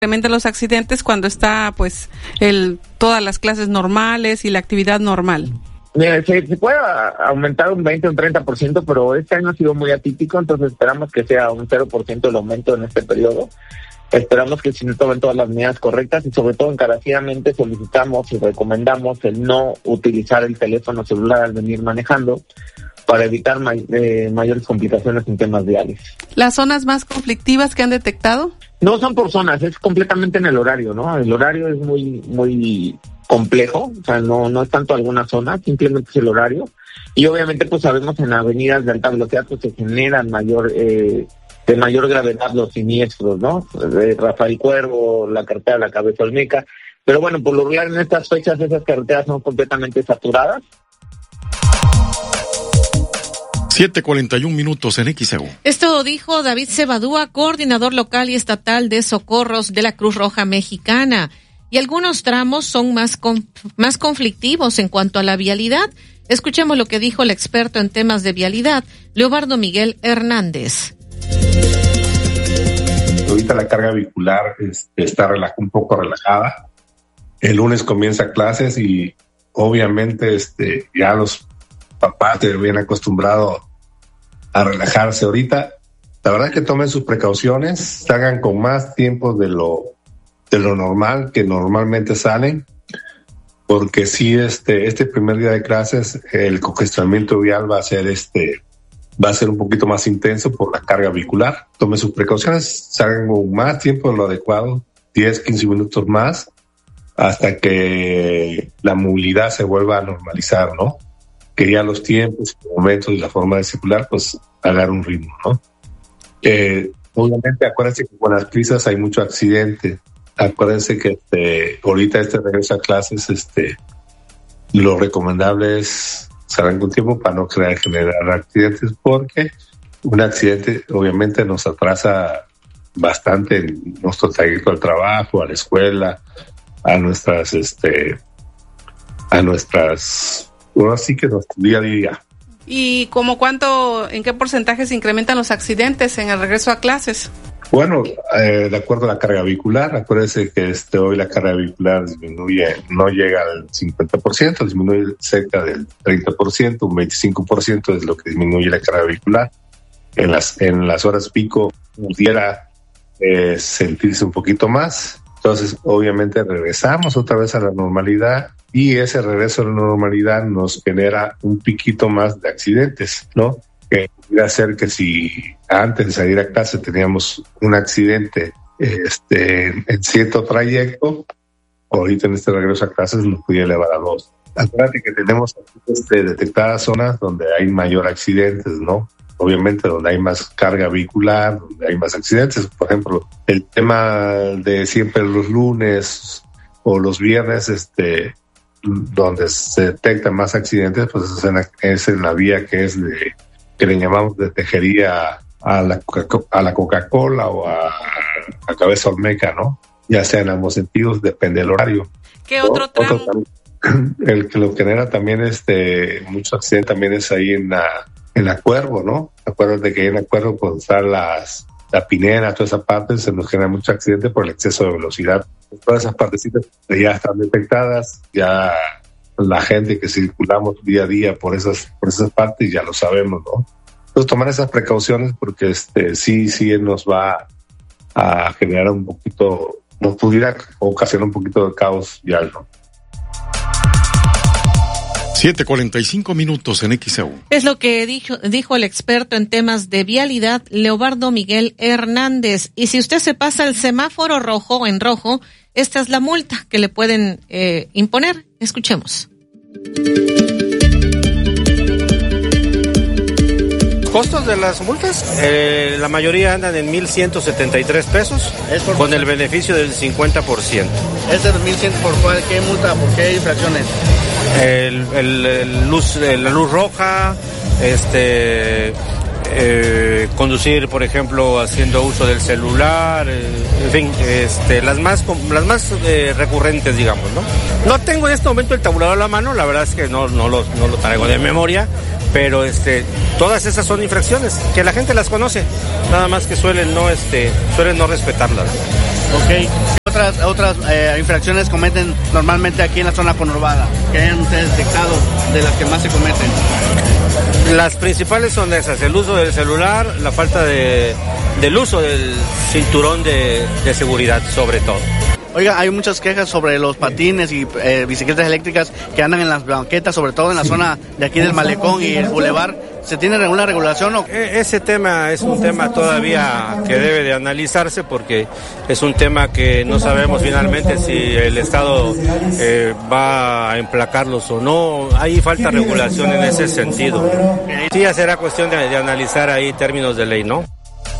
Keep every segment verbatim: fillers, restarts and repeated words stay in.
incrementan los accidentes cuando está pues el todas las clases normales y la actividad normal? Mira, se, se puede aumentar un veinte o un treinta por ciento, pero este año ha sido muy atípico, entonces esperamos que sea un cero por ciento el aumento en este periodo. Esperamos que se tomen todas las medidas correctas y sobre todo encarecidamente solicitamos y recomendamos el no utilizar el teléfono celular al venir manejando para evitar may- eh, mayores complicaciones en temas viales. ¿Las zonas más conflictivas que han detectado? No son por zonas, es completamente en el horario, ¿no? El horario es muy muy complejo, o sea, no no es tanto alguna zona, simplemente es el horario. Y obviamente pues sabemos en avenidas de alta velocidad pues se generan mayor eh, de mayor gravedad los siniestros, ¿no? De Rafael Cuervo, la carretera de la Cabeza Olmeca. Pero bueno, por lo regular en estas fechas esas carreteras son completamente saturadas. siete cuarenta y un minutos en X E U. Esto dijo David Cebadúa, coordinador local y estatal de socorros de la Cruz Roja Mexicana. Y algunos tramos son más, con, más conflictivos en cuanto a la vialidad. Escuchemos lo que dijo el experto en temas de vialidad, Leobardo Miguel Hernández. Ahorita la carga vehicular este, está relaj- un poco relajada. El lunes comienza clases y obviamente este, ya los papás se habían acostumbrado a relajarse ahorita. La verdad es que tomen sus precauciones, salgan con más tiempo de lo de lo normal que normalmente salen, porque si este este primer día de clases el congestionamiento vial va a ser este va a ser un poquito más intenso por la carga vehicular. Tomen sus precauciones, salgan con más tiempo de lo adecuado, diez, quince minutos más, hasta que la movilidad se vuelva a normalizar, ¿no? Que ya los tiempos, los momentos y la forma de circular, pues, agarrar un ritmo, ¿no? Eh, obviamente, acuérdense que con las prisas hay mucho accidente. Acuérdense que este, ahorita este regreso a clases, este, lo recomendable es salir con tiempo para no crear, generar accidentes, porque un accidente obviamente nos atrasa bastante en nuestro trayecto al trabajo, a la escuela, a nuestras, este, a nuestras Bueno, así que nuestro día a día. ¿Y como cuánto, en qué porcentaje se incrementan los accidentes en el regreso a clases? Bueno, eh, de acuerdo a la carga vehicular, acuérdense que este hoy la carga vehicular disminuye, no llega al cincuenta por ciento, disminuye cerca del treinta por ciento, un veinticinco por ciento es lo que disminuye la carga vehicular. En las en las horas pico pudiera eh, sentirse un poquito más. Entonces, obviamente regresamos otra vez a la normalidad y ese regreso a la normalidad nos genera un piquito más de accidentes, ¿no? Que pudiera ser que si antes de salir a clase teníamos un accidente este, en cierto trayecto, ahorita en este regreso a clases nos pudiera elevar a dos. Acuérdate que tenemos este, detectadas zonas donde hay mayor accidentes, ¿no? Obviamente donde hay más carga vehicular, donde hay más accidentes. Por ejemplo, el tema de siempre los lunes o los viernes, este, donde se detectan más accidentes, pues es en la, es en la vía que es de, que le llamamos de Tejería a la, a la Coca-Cola o a, a Cabeza Olmeca, ¿no? Ya sea en ambos sentidos, depende del horario. ¿Qué otro tramo? Otro, el que lo genera también este, muchos accidentes también es ahí en la en la Cuervo, ¿no? Acuérdate que en la Cuervo, cuando están las, la Pinera, toda esa parte, se nos genera mucho accidente por el exceso de velocidad. Todas esas partecitas ya están detectadas, ya la gente que circulamos día a día por esas, por esas partes ya lo sabemos, ¿no? Entonces tomar esas precauciones porque este sí, sí nos va a generar un poquito, nos pudiera ocasionar un poquito de caos vial, ¿no? siete cuarenta y cinco minutos en X E U. Es lo que dijo, dijo el experto en temas de vialidad, Leobardo Miguel Hernández. Y si usted se pasa el semáforo rojo en rojo, esta es la multa que le pueden eh, imponer. Escuchemos. Costos de las multas, eh, la mayoría andan en mil ciento setenta y tres pesos, con el beneficio del cincuenta por ciento. ¿Es de mil cien por cuál? ¿Qué multa? ¿Por qué infracciones? El, el, el luz, la luz roja, este, eh, conducir, por ejemplo, haciendo uso del celular, eh, en fin, este, las más, las más eh, recurrentes, digamos, ¿no? No tengo en este momento el tabulador a la mano, la verdad es que no, no lo, no lo traigo de memoria. Pero este, todas esas son infracciones que la gente las conoce, nada más que suelen no, este, suelen no respetarlas. Ok. Otras otras eh, infracciones cometen normalmente aquí en la zona conurbada, que hayan ustedes detectado de las que más se cometen. Las principales son esas: el uso del celular, la falta de del uso del cinturón de, de seguridad, sobre todo. Oiga, hay muchas quejas sobre los patines y eh, bicicletas eléctricas que andan en las banquetas, sobre todo en la zona de aquí del Malecón y el Boulevard. ¿Se tiene alguna regulación o...? Ese tema es un tema todavía que debe de analizarse, porque es un tema que no sabemos finalmente si el Estado eh, va a emplacarlos o no. Hay falta de regulación en ese sentido. Sí, ya será cuestión de, de analizar ahí términos de ley, ¿no?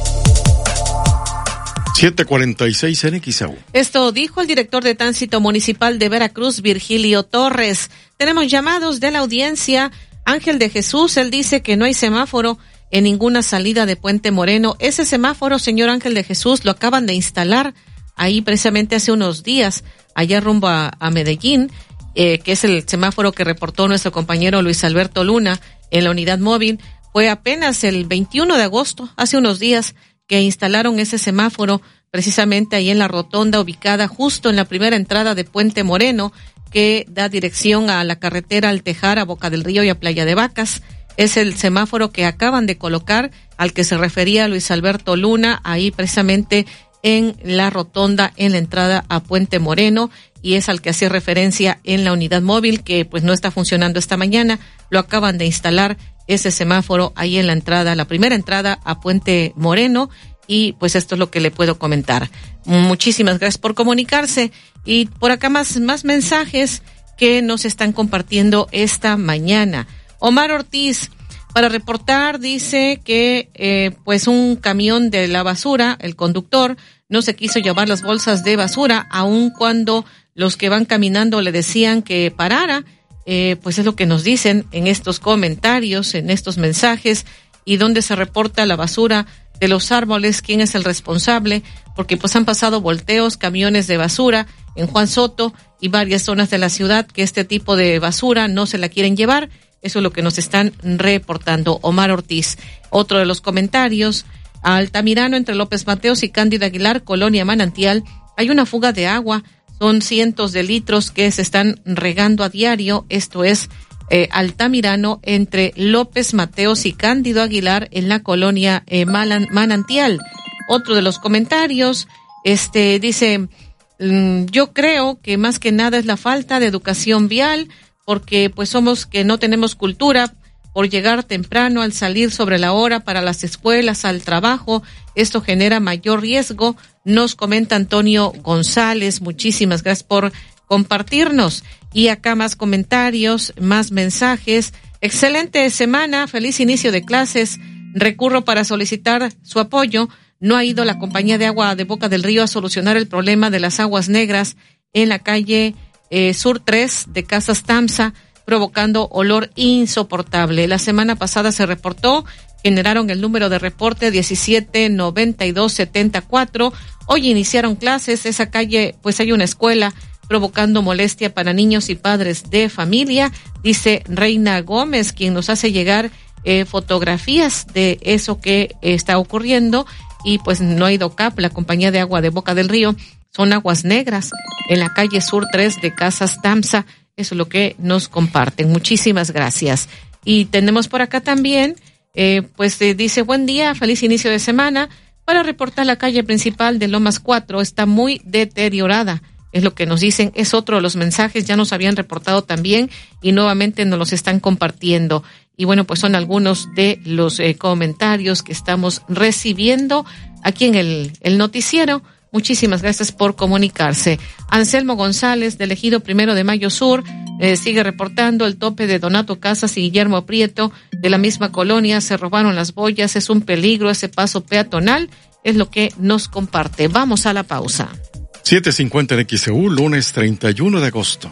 siete cuarenta y seis en X E U. Esto dijo el director de Tránsito Municipal de Veracruz, Virgilio Torres. Tenemos llamados de la audiencia. Ángel de Jesús, él dice que no hay semáforo en ninguna salida de Puente Moreno. Ese semáforo, señor Ángel de Jesús, lo acaban de instalar ahí precisamente hace unos días, allá rumbo a, a Medellín, eh, que es el semáforo que reportó nuestro compañero Luis Alberto Luna en la unidad móvil. Fue apenas el veintiuno de agosto, hace unos días, que instalaron ese semáforo precisamente ahí en la rotonda ubicada justo en la primera entrada de Puente Moreno, que da dirección a la carretera al Tejar, a Boca del Río y a Playa de Vacas. Es el semáforo que acaban de colocar, al que se refería Luis Alberto Luna, ahí precisamente en la rotonda en la entrada a Puente Moreno, y es al que hacía referencia en la unidad móvil, que pues no está funcionando esta mañana. Lo acaban de instalar ese semáforo ahí en la entrada, la primera entrada a Puente Moreno, y pues esto es lo que le puedo comentar. Muchísimas gracias por comunicarse, y por acá más, más mensajes que nos están compartiendo esta mañana. Omar Ortiz, para reportar, dice que eh, pues un camión de la basura, el conductor, no se quiso llevar las bolsas de basura, aun cuando los que van caminando le decían que parara. Eh, pues es lo que nos dicen en estos comentarios, en estos mensajes, y donde se reporta la basura de los árboles, quién es el responsable, porque pues han pasado volteos, camiones de basura en Juan Soto y varias zonas de la ciudad que este tipo de basura no se la quieren llevar. Eso es lo que nos están reportando. Omar Ortiz. Otro de los comentarios: Altamirano, entre López Mateos y Cándido Aguilar, Colonia Manantial, hay una fuga de agua. Son cientos de litros que se están regando a diario. Esto es eh, Altamirano, entre López Mateos y Cándido Aguilar, en la colonia eh, Malan, Manantial. Otro de los comentarios, este dice, mmm, yo creo que más que nada es la falta de educación vial, porque pues somos que no tenemos cultura por llegar temprano, al salir sobre la hora para las escuelas, al trabajo. Esto genera mayor riesgo, nos comenta Antonio González. Muchísimas gracias por compartirnos. Y acá más comentarios, más mensajes. Excelente semana, feliz inicio de clases. Recurro para solicitar su apoyo. No ha ido la compañía de agua de Boca del Río a solucionar el problema de las aguas negras en la calle eh, Sur tres de Casas Tamsa, provocando olor insoportable. La semana pasada se reportó, generaron el número de reporte diecisiete noventa y dos setenta y cuatro. Hoy iniciaron clases, esa calle, pues hay una escuela, provocando molestia para niños y padres de familia, dice Reina Gómez, quien nos hace llegar eh, fotografías de eso que eh, está ocurriendo. Y pues no ha ido C A P, la compañía de agua de Boca del Río. Son aguas negras en la calle Sur tres de Casas Tamsa. Eso es lo que nos comparten. Muchísimas gracias. Y tenemos por acá también, eh, pues eh, dice, buen día, feliz inicio de semana. Para reportar, la calle principal de Lomas cuatro está muy deteriorada. Es lo que nos dicen, es otro de los mensajes, ya nos habían reportado también y nuevamente nos los están compartiendo. Y bueno, pues son algunos de los eh, comentarios que estamos recibiendo aquí en el, el noticiero. Muchísimas gracias por comunicarse. Anselmo González, del Ejido Primero de Mayo Sur, eh, sigue reportando el tope de Donato Casas y Guillermo Prieto de la misma colonia. Se robaron las boyas, es un peligro ese paso peatonal, es lo que nos comparte. Vamos a la pausa. siete cincuenta en X E U, lunes treinta y uno de agosto.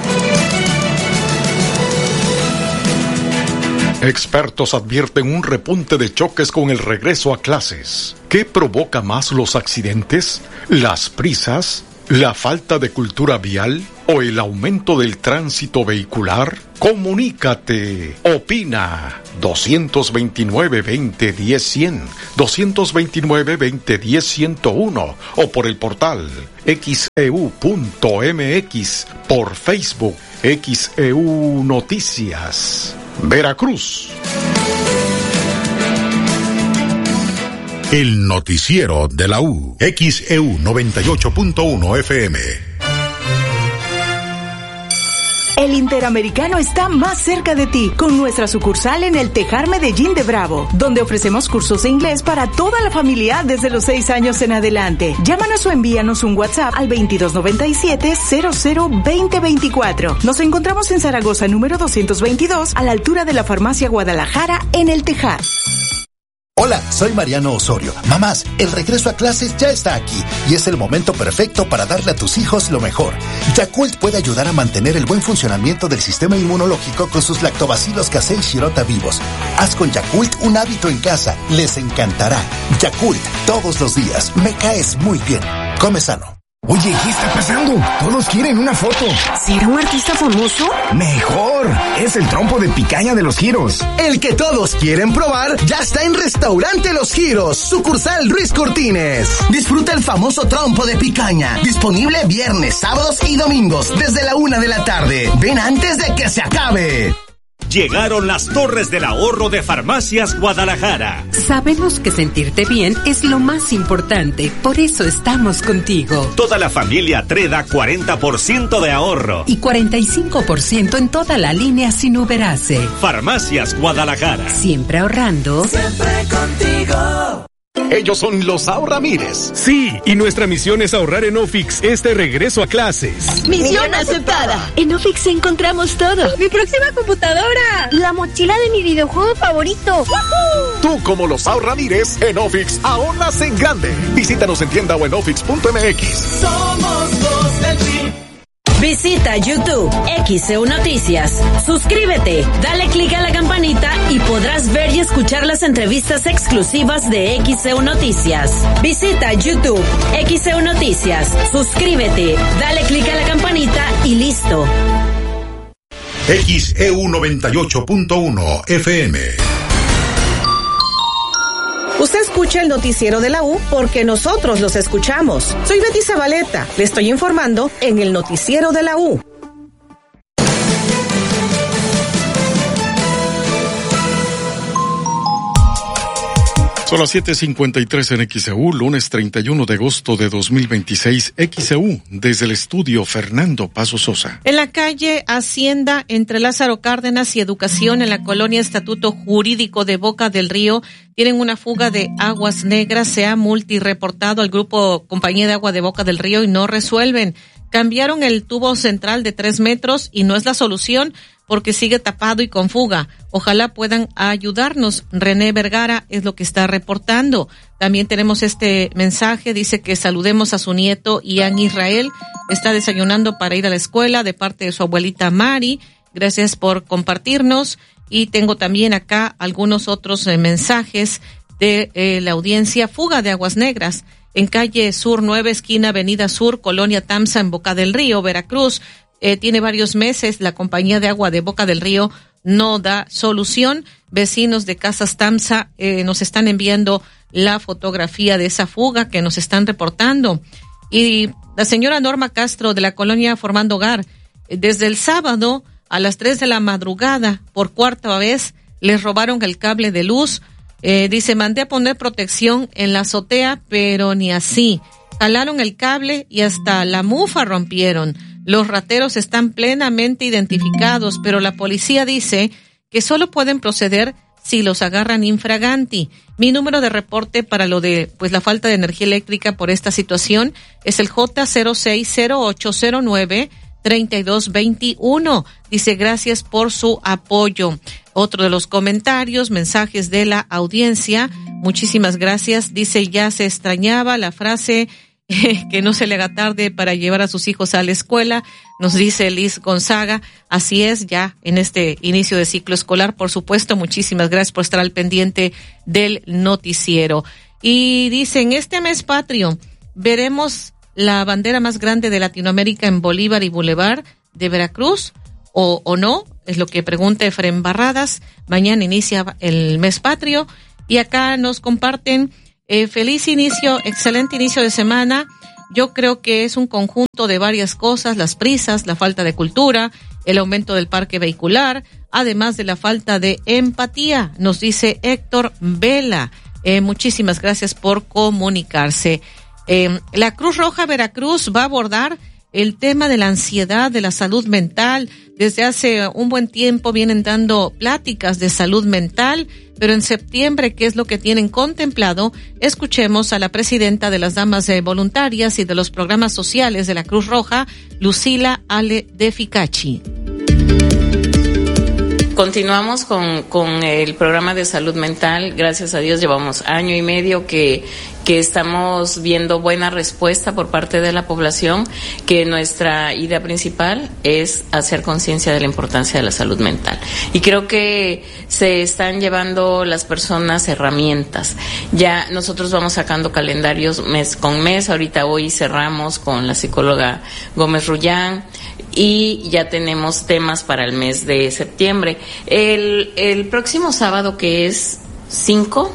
Expertos advierten un repunte de choques con el regreso a clases. ¿Qué provoca más los accidentes? ¿Las prisas? ¿La falta de cultura vial o el aumento del tránsito vehicular? Comunícate. Opina. dos dos nueve, veinte, diez, cien. dos dos nueve, veinte, diez, ciento uno. O por el portal equis e u punto eme equis. Por Facebook, X E U Noticias. Veracruz. El noticiero de la U. X E U noventa y ocho punto uno F M. El Interamericano está más cerca de ti con nuestra sucursal en el Tejar Medellín de Bravo, donde ofrecemos cursos de inglés para toda la familia desde los seis años en adelante. Llámanos o envíanos un WhatsApp al veintidós noventa y siete, cero cero, veinte veinticuatro. Nos encontramos en Zaragoza número doscientos veintidós, a la altura de la Farmacia Guadalajara, en el Tejar. Hola, soy Mariano Osorio. Mamás, el regreso a clases ya está aquí y es el momento perfecto para darle a tus hijos lo mejor. Yakult puede ayudar a mantener el buen funcionamiento del sistema inmunológico con sus lactobacilos casei shirota vivos. Haz con Yakult un hábito en casa. Les encantará. Yakult, todos los días. Me caes muy bien. Come sano. Oye, ¿qué está pasando? Todos quieren una foto. ¿Será un artista famoso? ¡Mejor! Es el trompo de picaña de Los Giros. El que todos quieren probar ya está en Restaurante Los Giros, sucursal Ruiz Cortines. Disfruta el famoso trompo de picaña. Disponible viernes, sábados y domingos desde la una de la tarde. Ven antes de que se acabe. Llegaron las Torres del Ahorro de Farmacias Guadalajara. Sabemos que sentirte bien es lo más importante, por eso estamos contigo. Toda la familia Treda, cuarenta por ciento de ahorro. Y cuarenta y cinco por ciento en toda la línea sin Uberase. Farmacias Guadalajara. Siempre ahorrando. Siempre contigo. Ellos son los Ahorramires. Sí, y nuestra misión es ahorrar en Ofix este regreso a clases. Misión aceptada. En Ofix encontramos todo. Mi próxima computadora. La mochila de mi videojuego favorito. ¡Woohoo! Tú, como los Ahorramires, en Ofix ahorras en grande. Visítanos en tienda o en ofix punto eme equis. Somos los del G. Visita YouTube X E U Noticias. Suscríbete, dale clic a la campanita y podrás ver y escuchar las entrevistas exclusivas de X E U Noticias. Visita YouTube X E U Noticias. Suscríbete, dale clic a la campanita y listo. X E U noventa y ocho punto uno F M. Usted escucha el noticiero de la U porque nosotros los escuchamos. Soy Betty Zabaleta. Le estoy informando en el noticiero de la U. Son las siete cincuenta y tres en X E U, lunes treinta y uno de agosto de dos mil veintiséis, X E U, desde el estudio Fernando Paso Sosa. En la calle Hacienda, entre Lázaro Cárdenas y Educación, en la colonia Estatuto Jurídico de Boca del Río, tienen una fuga de aguas negras. Se ha multireportado al grupo Compañía de Agua de Boca del Río y no resuelven. Cambiaron el tubo central de tres metros y no es la solución porque sigue tapado y con fuga. Ojalá puedan ayudarnos. René Vergara es lo que está reportando. También tenemos este mensaje, dice que saludemos a su nieto Ian Israel. Está desayunando para ir a la escuela de parte de su abuelita Mari. Gracias por compartirnos. Y tengo también acá algunos otros eh, mensajes de eh, la audiencia. Fuga de aguas negras en calle Sur nueve, esquina Avenida Sur, Colonia Tamsa, en Boca del Río, Veracruz. Eh, tiene varios meses. La compañía de agua de Boca del Río no da solución. Vecinos de Casas Tamsa eh, nos están enviando la fotografía de esa fuga que nos están reportando. Y la señora Norma Castro de la colonia Formando Hogar, eh, desde el sábado a las tres de la madrugada, por cuarta vez, les robaron el cable de luz. Eh, dice, mandé a poner protección en la azotea, pero ni así. Jalaron el cable y hasta la mufa rompieron. Los rateros están plenamente identificados, pero la policía dice que solo pueden proceder si los agarran infraganti. Mi número de reporte para lo de pues la falta de energía eléctrica por esta situación es el J cero seis cero ocho cero nueve treinta y dos veintiuno. Dice, gracias por su apoyo. Otro de los comentarios, mensajes de la audiencia. Muchísimas gracias. Dice, ya se extrañaba la frase eh, que no se le haga tarde para llevar a sus hijos a la escuela. Nos dice Liz Gonzaga. Así es, ya en este inicio de ciclo escolar, por supuesto. Muchísimas gracias por estar al pendiente del noticiero. Y dice, en este mes patrio veremos la bandera más grande de Latinoamérica en Bolívar y Boulevard de Veracruz, o, o no, es lo que pregunta Efraín Barradas. Mañana inicia el mes patrio y acá nos comparten eh, feliz inicio, excelente inicio de semana. Yo creo que es un conjunto de varias cosas, las prisas, la falta de cultura, el aumento del parque vehicular, además de la falta de empatía, nos dice Héctor Vela. Eh, muchísimas gracias por comunicarse. Eh, la Cruz Roja Veracruz va a abordar el tema de la ansiedad, de la salud mental. Desde hace un buen tiempo vienen dando pláticas de salud mental, pero en septiembre, ¿qué es lo que tienen contemplado? Escuchemos a la presidenta de las Damas Voluntarias y de los Programas Sociales de la Cruz Roja, Lucila Ale de Ficachi. Continuamos con, con el programa de salud mental. Gracias a Dios llevamos año y medio que, que estamos viendo buena respuesta por parte de la población, que nuestra idea principal es hacer conciencia de la importancia de la salud mental. Y creo que se están llevando las personas herramientas. Ya nosotros vamos sacando calendarios mes con mes. Ahorita hoy cerramos con la psicóloga Gómez Rullán y ya tenemos temas para el mes de septiembre. El, el próximo sábado, que es cinco,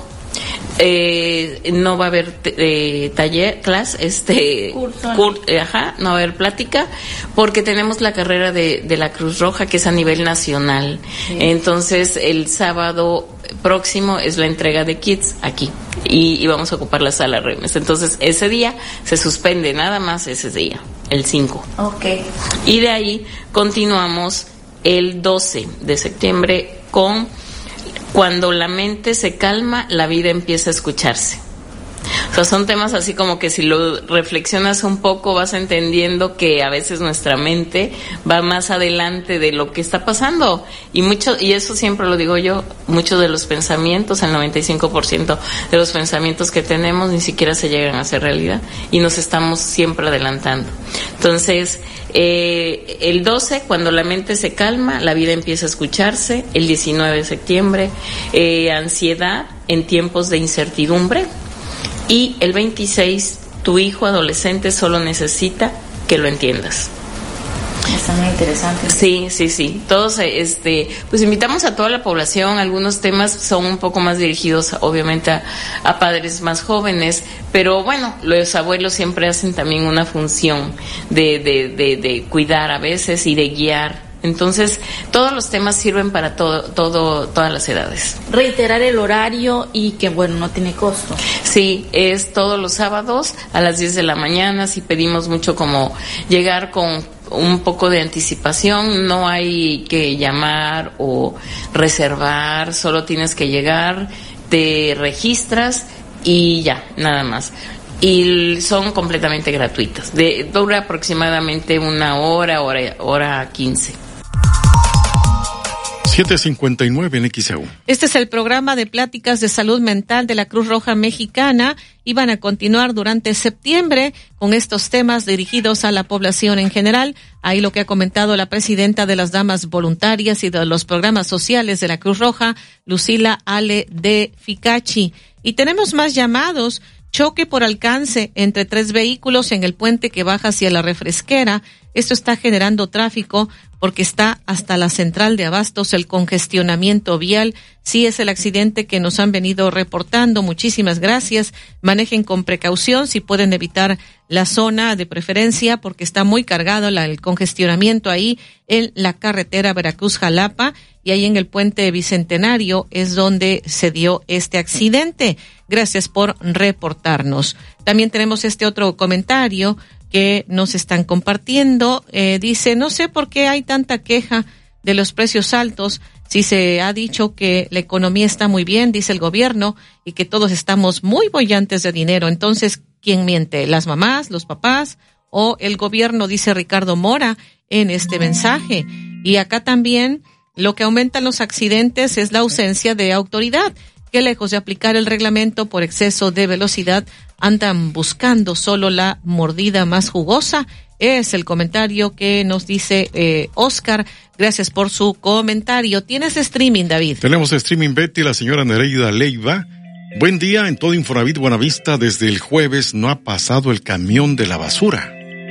eh, no va a haber eh, taller, clase, este, curso, cur, eh, ajá, no va a haber plática, porque tenemos la carrera de, de la Cruz Roja, que es a nivel nacional. Sí. Entonces, el sábado próximo es la entrega de kits aquí, y, y vamos a ocupar la sala Remes. Entonces, ese día se suspende, nada más ese día, el cinco. Okay. Y de ahí continuamos el doce de septiembre con Cuando la mente se calma, la vida empieza a escucharse. O sea, son temas así como que si lo reflexionas un poco vas entendiendo que a veces nuestra mente va más adelante de lo que está pasando. Y mucho, y eso siempre lo digo yo, muchos de los pensamientos, el noventa y cinco por ciento de los pensamientos que tenemos ni siquiera se llegan a hacer realidad y nos estamos siempre adelantando. Entonces, eh, el doce, cuando la mente se calma, la vida empieza a escucharse. El diecinueve de septiembre, eh, ansiedad en tiempos de incertidumbre. Y el veintiséis, tu hijo adolescente solo necesita que lo entiendas. Está muy interesante. Sí, sí, sí. Todos, este, pues invitamos a toda la población. Algunos temas son un poco más dirigidos, obviamente, a, a padres más jóvenes, pero bueno, los abuelos siempre hacen también una función de, de, de, de cuidar a veces y de guiar. Entonces, todos los temas sirven para todo, todo, todas las edades. Reiterar el horario y que, bueno, no tiene costo. Sí, es todos los sábados a las diez de la mañana. Si pedimos mucho como llegar con un poco de anticipación, no hay que llamar o reservar, solo tienes que llegar, te registras y ya, nada más. Y son completamente gratuitas. De, dura aproximadamente una hora, hora, hora quince. siete cincuenta y nueve en X E U. Este es el programa de pláticas de salud mental de la Cruz Roja Mexicana y van a continuar durante septiembre con estos temas dirigidos a la población en general. Ahí lo que ha comentado la presidenta de las Damas Voluntarias y de los Programas Sociales de la Cruz Roja, Lucila Ale de Ficachi. Y tenemos más llamados. Choque por alcance entre tres vehículos en el puente que baja hacia la Refresquera. Esto está generando tráfico porque está hasta la central de abastos el congestionamiento vial. Sí, es el accidente que nos han venido reportando. Muchísimas gracias. Manejen con precaución si pueden evitar la zona de preferencia porque está muy cargado la, el congestionamiento ahí en la carretera Veracruz-Jalapa y ahí en el puente Bicentenario es donde se dio este accidente. Gracias por reportarnos. También tenemos este otro comentario que nos están compartiendo. Eh, dice, no sé por qué hay tanta queja de los precios altos, si se ha dicho que la economía está muy bien, dice el gobierno, y que todos estamos muy bollantes de dinero. Entonces, ¿quién miente? ¿Las mamás, los papás o el gobierno? Dice Ricardo Mora en este mensaje. Y acá también lo que aumenta los accidentes es la ausencia de autoridad, que lejos de aplicar el reglamento por exceso de velocidad, andan buscando solo la mordida más jugosa. Es el comentario que nos dice eh, Oscar. Gracias por su comentario. ¿Tienes streaming, David? Tenemos streaming, Betty, la señora Nereida Leiva. Buen día, en todo Infonavit Buenavista, desde el jueves no ha pasado el camión de la basura.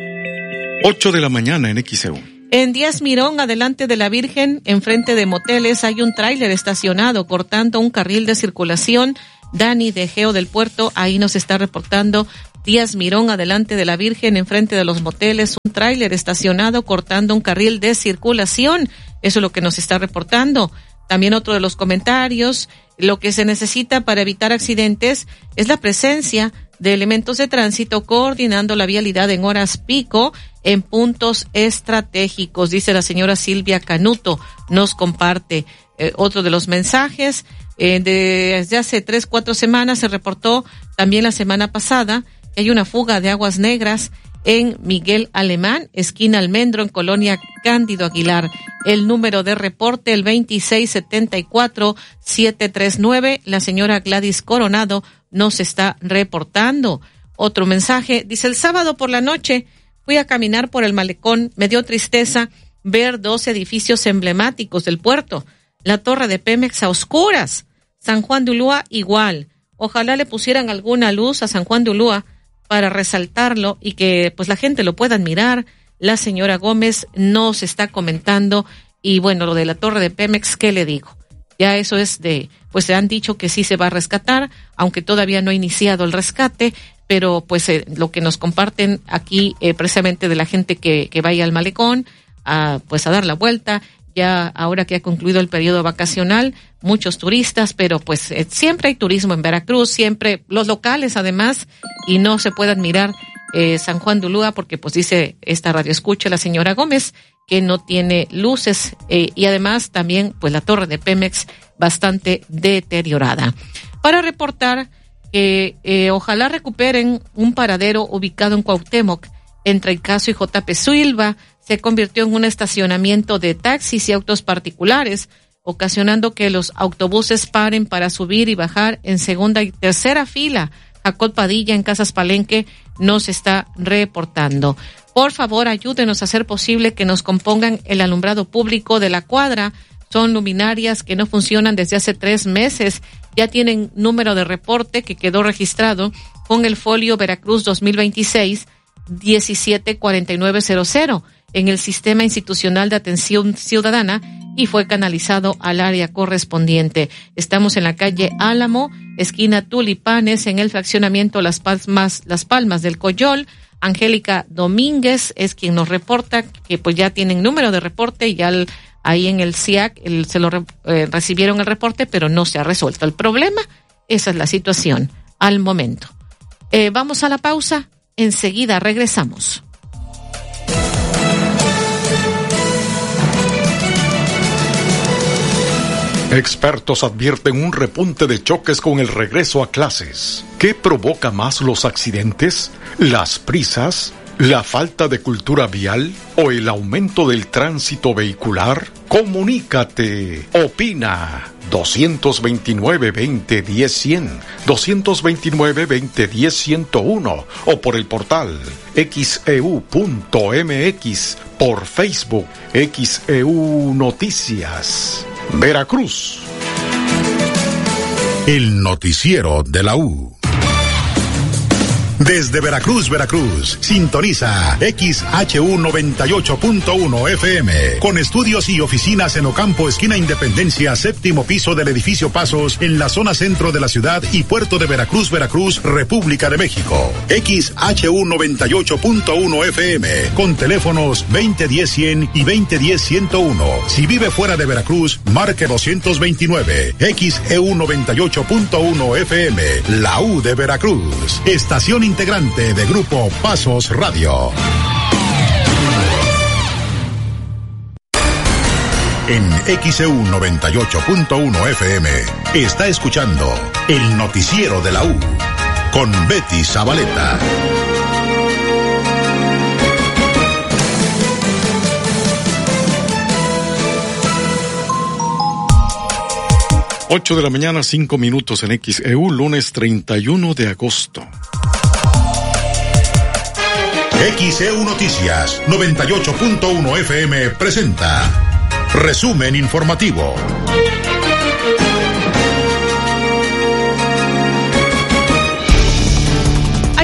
ocho de la mañana en X E U. En Díaz Mirón, adelante de la Virgen, enfrente de moteles, hay un tráiler estacionado cortando un carril de circulación. Dani de Geo del Puerto, ahí nos está reportando. Díaz Mirón, adelante de la Virgen, enfrente de los moteles, un tráiler estacionado cortando un carril de circulación. Eso es lo que nos está reportando. También otro de los comentarios, lo que se necesita para evitar accidentes es la presencia de elementos de tránsito coordinando la vialidad en horas pico en puntos estratégicos, dice la señora Silvia Canuto, nos comparte. Eh, otro de los mensajes, eh, de, desde hace tres, cuatro semanas se reportó también la semana pasada que hay una fuga de aguas negras en Miguel Alemán, esquina Almendro, en Colonia Cándido Aguilar. El número de reporte, el veintiséis setenta y cuatro, setecientos treinta y nueve. La señora Gladys Coronado nos está reportando. Otro mensaje, dice, el sábado por la noche fui a caminar por el malecón. Me dio tristeza ver dos edificios emblemáticos del puerto. La torre de Pemex a oscuras. San Juan de Ulúa igual. Ojalá le pusieran alguna luz a San Juan de Ulúa para resaltarlo y que pues la gente lo pueda admirar. La señora Gómez nos está comentando. Y bueno, lo de la torre de Pemex, ¿qué le digo? Ya eso es de, pues se han dicho que sí se va a rescatar, aunque todavía no ha iniciado el rescate, pero pues eh, lo que nos comparten aquí eh, precisamente de la gente que, que vaya al malecón, a, pues a dar la vuelta, ya ahora que ha concluido el periodo vacacional, muchos turistas, pero pues eh, siempre hay turismo en Veracruz, siempre los locales además, y no se puede admirar eh, San Juan de Ulúa porque pues dice esta radio escucha la señora Gómez que no tiene luces eh, y además también pues la torre de Pemex bastante deteriorada. Para reportar que eh, ojalá recuperen un paradero ubicado en Cuauhtémoc entre Icaso y J P Silva, se convirtió en un estacionamiento de taxis y autos particulares, ocasionando que los autobuses paren para subir y bajar en segunda y tercera fila. Jacob Padilla en Casas Palenque nos está reportando. Por favor, ayúdenos a hacer posible que nos compongan el alumbrado público de la cuadra. Son luminarias que no funcionan desde hace tres meses. Ya tienen número de reporte que quedó registrado con el folio Veracruz dos mil veintiséis diecisiete cuarenta y nueve cero cero en el Sistema Institucional de Atención Ciudadana y fue canalizado al área correspondiente. Estamos en la calle Álamo, esquina Tulipanes, en el fraccionamiento Las Palmas, Las Palmas del Coyol. Angélica Domínguez es quien nos reporta que pues ya tienen número de reporte y ya el, ahí en el C I A C el, se lo re, eh, recibieron el reporte, pero no se ha resuelto el problema. Esa es la situación al momento. Eh, vamos a la pausa, enseguida regresamos. Expertos advierten un repunte de choques con el regreso a clases. ¿Qué provoca más los accidentes? ¿Las prisas? ¿La falta de cultura vial? ¿O el aumento del tránsito vehicular? Comunícate. Opina. dos veintinueve, veinte, diez, cien. dos veintinueve, veinte, diez, ciento uno. O por el portal X E U punto M X. Por Facebook X E U Noticias. Veracruz. El noticiero de la U. Desde Veracruz, Veracruz, sintoniza X H U noventa y ocho punto uno F M, con estudios y oficinas en Ocampo, esquina Independencia, séptimo piso del edificio Pasos, en la zona centro de la ciudad y puerto de Veracruz, Veracruz, República de México. X H U noventa y ocho punto uno F M, con teléfonos veinte diez cien y veinte diez ciento uno. Si vive fuera de Veracruz, marque doscientos veintinueve. X E U noventa y ocho punto uno F M, la U de Veracruz. Estación integrante de Grupo Pasos Radio. En X E U noventa y ocho punto uno F M está escuchando el noticiero de la U con Betty Zabaleta. Ocho de la mañana, cinco minutos en X E U, lunes treinta y uno de agosto. X E U Noticias noventa y ocho punto uno F M presenta Resumen informativo.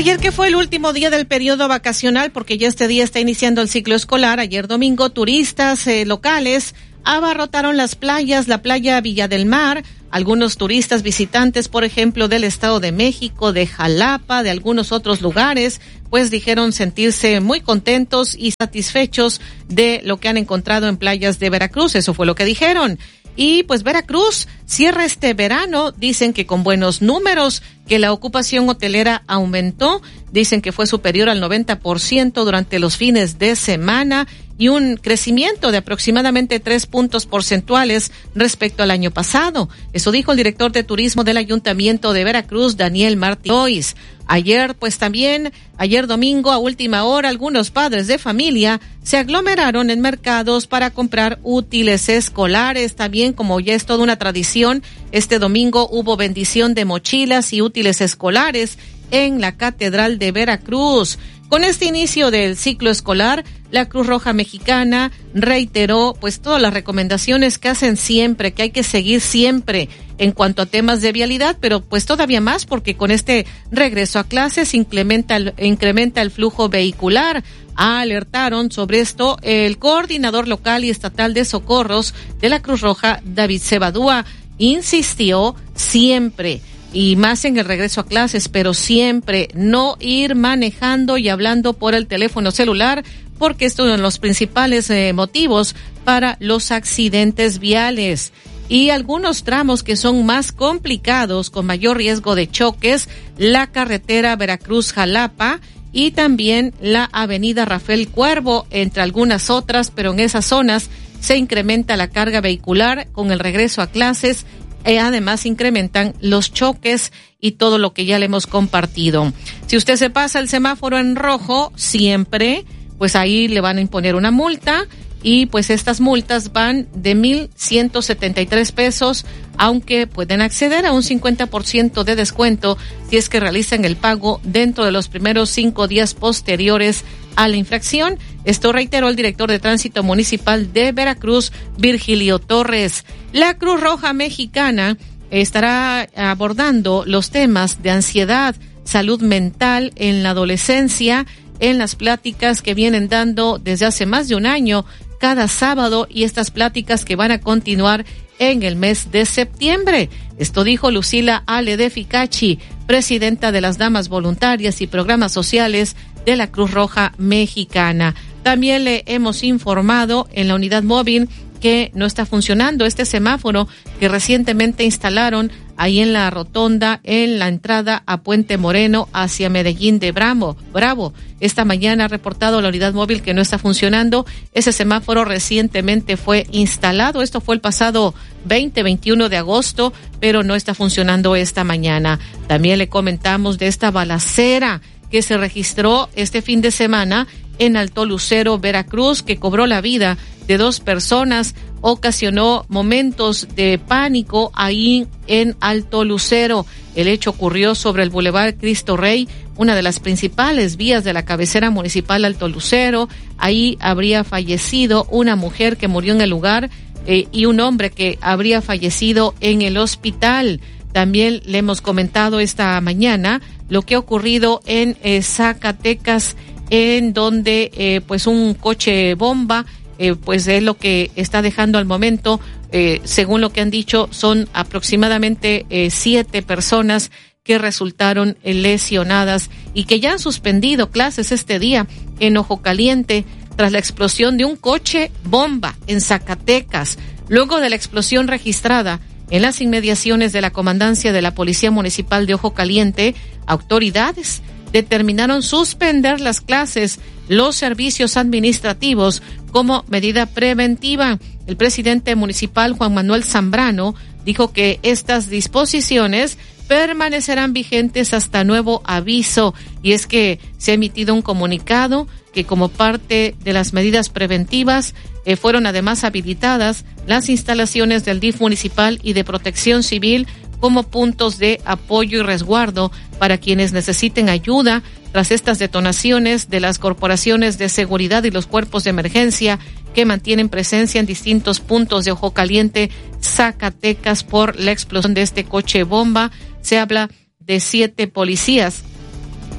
Ayer, que fue el último día del periodo vacacional, porque ya este día está iniciando el ciclo escolar, ayer domingo, turistas eh, locales abarrotaron las playas, la playa Villa del Mar. Algunos turistas visitantes, por ejemplo, del Estado de México, de Jalapa, de algunos otros lugares, pues dijeron sentirse muy contentos y satisfechos de lo que han encontrado en playas de Veracruz. Eso fue lo que dijeron. Y pues Veracruz cierra este verano, dicen que con buenos números, que la ocupación hotelera aumentó, dicen que fue superior al noventa por ciento durante los fines de semana y un crecimiento de aproximadamente tres puntos porcentuales respecto al año pasado. Eso dijo el director de turismo del Ayuntamiento de Veracruz, Daniel Martínez. Ayer, pues también, ayer domingo a última hora, algunos padres de familia se aglomeraron en mercados para comprar útiles escolares. También, como ya es toda una tradición, este domingo hubo bendición de mochilas y útiles escolares en la Catedral de Veracruz. Con este inicio del ciclo escolar, la Cruz Roja Mexicana reiteró pues todas las recomendaciones que hacen siempre, que hay que seguir siempre en cuanto a temas de vialidad, pero pues todavía más porque con este regreso a clases incrementa el, incrementa el flujo vehicular. Alertaron sobre esto el coordinador local y estatal de socorros de la Cruz Roja, David Cebadúa, insistió siempre, y más en el regreso a clases, pero siempre no ir manejando y hablando por el teléfono celular, porque esto es uno de los principales eh, motivos para los accidentes viales. Y algunos tramos que son más complicados, con mayor riesgo de choques, la carretera Veracruz-Jalapa y también la avenida Rafael Cuervo, entre algunas otras, pero en esas zonas se incrementa la carga vehicular con el regreso a clases. Eh, además incrementan los choques y todo lo que ya le hemos compartido. Si usted se pasa el semáforo en rojo siempre, pues ahí le van a imponer una multa, y pues estas multas van de mil ciento setenta y tres pesos, aunque pueden acceder a un cincuenta por ciento de descuento si es que realizan el pago dentro de los primeros cinco días posteriores a la infracción. Esto reiteró el director de Tránsito Municipal de Veracruz, Virgilio Torres. La Cruz Roja Mexicana estará abordando los temas de ansiedad, salud mental en la adolescencia, en las pláticas que vienen dando desde hace más de un año cada sábado, y estas pláticas que van a continuar en el mes de septiembre. Esto dijo Lucila Ale de Ficachi, presidenta de las Damas Voluntarias y Programas Sociales de la Cruz Roja Mexicana. También le hemos informado en la unidad móvil que no está funcionando este semáforo que recientemente instalaron ahí en la rotonda, en la entrada a Puente Moreno hacia Medellín de Bravo. Bravo. Esta mañana ha reportado la unidad móvil que no está funcionando. Ese semáforo recientemente fue instalado. Esto fue el pasado veinte, veintiuno de agosto, pero no está funcionando esta mañana. También le comentamos de esta balacera que se registró este fin de semana en Alto Lucero, Veracruz, que cobró la vida de dos personas, ocasionó momentos de pánico ahí en Alto Lucero. El hecho ocurrió sobre el Boulevard Cristo Rey, una de las principales vías de la cabecera municipal Alto Lucero. Ahí habría fallecido una mujer que murió en el lugar eh, y un hombre que habría fallecido en el hospital. También le hemos comentado esta mañana lo que ha ocurrido en eh, Zacatecas, en donde eh, pues un coche bomba eh, pues es lo que está dejando al momento, eh, según lo que han dicho, son aproximadamente eh, siete personas que resultaron eh, lesionadas y que ya han suspendido clases este día en Ojo Caliente tras la explosión de un coche bomba en Zacatecas. Luego de la explosión registrada en las inmediaciones de la comandancia de la Policía Municipal de Ojo Caliente, autoridades determinaron suspender las clases, los servicios administrativos como medida preventiva. El presidente municipal, Juan Manuel Zambrano, dijo que estas disposiciones permanecerán vigentes hasta nuevo aviso, y es que se ha emitido un comunicado que como parte de las medidas preventivas eh, fueron además habilitadas las instalaciones del D I F municipal y de Protección Civil como puntos de apoyo y resguardo para quienes necesiten ayuda tras estas detonaciones de las corporaciones de seguridad y los cuerpos de emergencia que mantienen presencia en distintos puntos de Ojo Caliente, Zacatecas, por la explosión de este coche bomba. Se habla de siete policías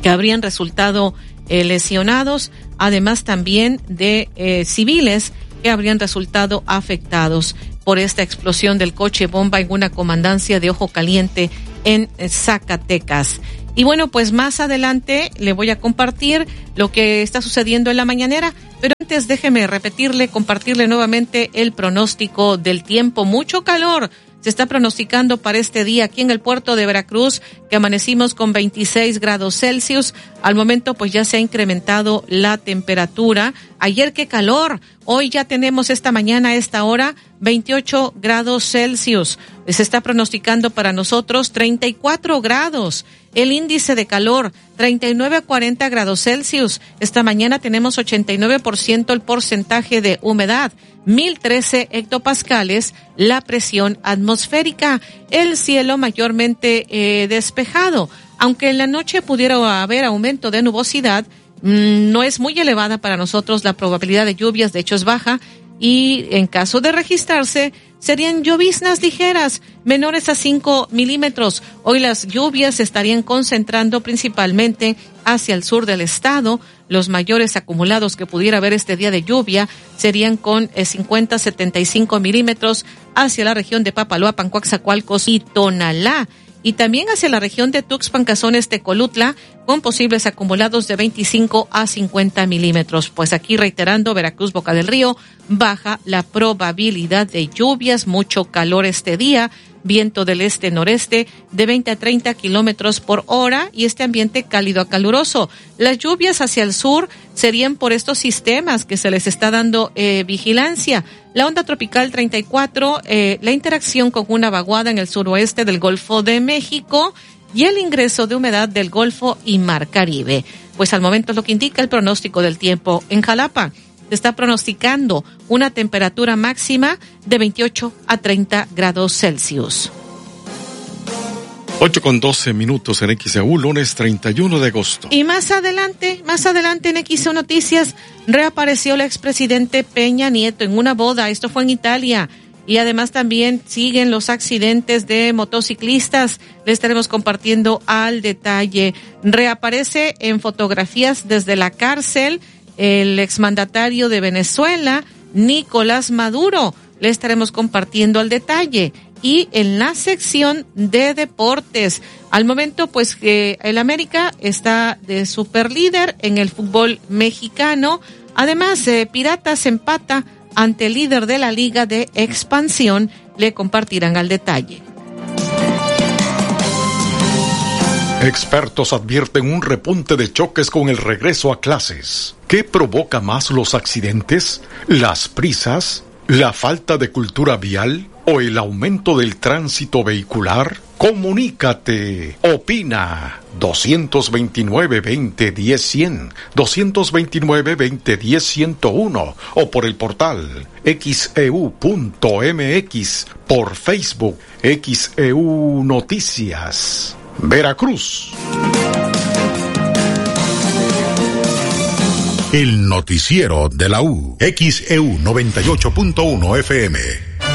que habrían resultado eh, lesionados, además también de eh, civiles que habrían resultado afectados por esta explosión del coche bomba en una comandancia de Ojo Caliente en Zacatecas. Y bueno, pues más adelante le voy a compartir lo que está sucediendo en la mañanera, pero antes déjeme repetirle, compartirle nuevamente el pronóstico del tiempo. Mucho calor se está pronosticando para este día aquí en el puerto de Veracruz, que amanecimos con veintiséis grados Celsius. Al momento pues ya se ha incrementado la temperatura. Ayer qué calor, hoy ya tenemos esta mañana a esta hora veintiocho grados Celsius. Se está pronosticando para nosotros treinta y cuatro grados. El índice de calor, treinta y nueve a cuarenta grados Celsius. Esta mañana tenemos ochenta y nueve por ciento el porcentaje de humedad, mil trece hectopascales la presión atmosférica. El cielo mayormente eh, despejado. Aunque en la noche pudiera haber aumento de nubosidad, mmm, no es muy elevada para nosotros la probabilidad de lluvias, de hecho es baja. Y en caso de registrarse, serían lloviznas ligeras, menores a cinco milímetros. Hoy las lluvias se estarían concentrando principalmente hacia el sur del estado. Los mayores acumulados que pudiera haber este día de lluvia serían con eh, cincuenta a setenta y cinco milímetros hacia la región de Papaloapan, Coaxacualcos y Tonalá. Y también hacia la región de Tuxpan, Cazones, Tecolutla, con posibles acumulados de veinticinco a cincuenta milímetros. Pues aquí reiterando, Veracruz, Boca del Río, baja la probabilidad de lluvias, mucho calor este día, viento del este-noreste de veinte a treinta kilómetros por hora y este ambiente cálido a caluroso. Las lluvias hacia el sur serían por estos sistemas que se les está dando eh, vigilancia. La onda tropical treinta y cuatro, eh, la interacción con una vaguada en el suroeste del Golfo de México y el ingreso de humedad del Golfo y Mar Caribe. Pues al momento es lo que indica el pronóstico del tiempo. En Jalapa se está pronosticando una temperatura máxima de veintiocho a treinta grados Celsius. ocho con doce minutos en X E U, lunes treinta y uno de agosto. Y más adelante, más adelante en X E U Noticias, reapareció el expresidente Peña Nieto en una boda. Esto fue en Italia. Y además también siguen los accidentes de motociclistas. Les estaremos compartiendo al detalle. Reaparece en fotografías desde la cárcel el exmandatario de Venezuela, Nicolás Maduro. Le estaremos compartiendo al detalle. Y en la sección de deportes, al momento pues que el América está de superlíder en el fútbol mexicano. Además, eh, Piratas empata ante el líder de la Liga de Expansión. Le compartirán al detalle. Expertos advierten un repunte de choques con el regreso a clases. ¿Qué provoca más los accidentes? ¿Las prisas? ¿La falta de cultura vial? ¿O el aumento del tránsito vehicular? Comunícate. Opina. dos veintinueve, veinte, diez, cien. dos veintinueve, veinte, diez, ciento uno. O por el portal X E U punto M X. Por Facebook X E U Noticias. Veracruz. El noticiero de la U. X E U noventa y ocho punto uno F M.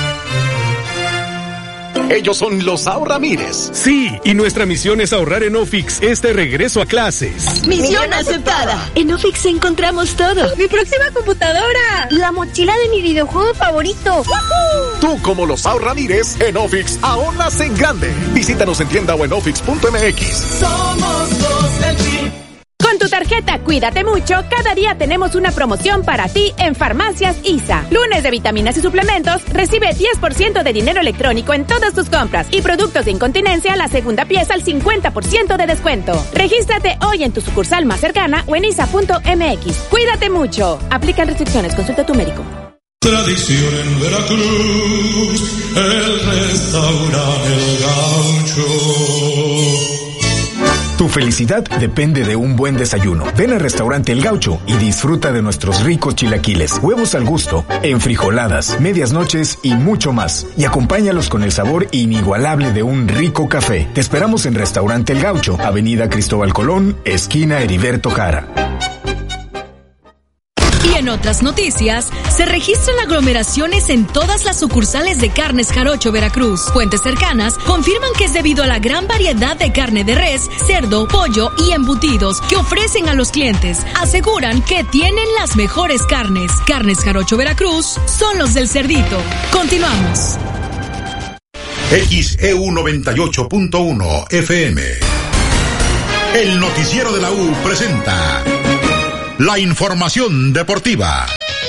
Ellos son los Sao Ramírez. Sí, y nuestra misión es ahorrar en Ofix este regreso a clases. Misión aceptada. En Ofix encontramos todo. Mi próxima computadora. La mochila de mi videojuego favorito. ¡Woohoo! Tú, como los Sao Ramírez, en Ofix ahorras en grande. Visítanos en tienda o en ofix punto M X. Somos los del Tri. Con tu tarjeta Cuídate Mucho, cada día tenemos una promoción para ti en Farmacias I S A. Lunes de vitaminas y suplementos, recibe diez por ciento de dinero electrónico en todas tus compras y productos de incontinencia, la segunda pieza al cincuenta por ciento de descuento. Regístrate hoy en tu sucursal más cercana o en I S A punto M X. Cuídate mucho. Aplican restricciones. Consulta a tu médico. Tradición en Veracruz, el restaurante El Gaucho. Tu felicidad depende de un buen desayuno. Ven al restaurante El Gaucho y disfruta de nuestros ricos chilaquiles, huevos al gusto, enfrijoladas, medias noches y mucho más. Y acompáñalos con el sabor inigualable de un rico café. Te esperamos en Restaurante El Gaucho, Avenida Cristóbal Colón, esquina Heriberto Jara. Y en otras noticias, se registran aglomeraciones en todas las sucursales de Carnes Jarocho Veracruz. Fuentes cercanas confirman que es debido a la gran variedad de carne de res, cerdo, pollo y embutidos que ofrecen a los clientes. Aseguran que tienen las mejores carnes. Carnes Jarocho Veracruz son los del cerdito. Continuamos. X E U noventa y ocho punto uno F M. El noticiero de la U presenta la información deportiva.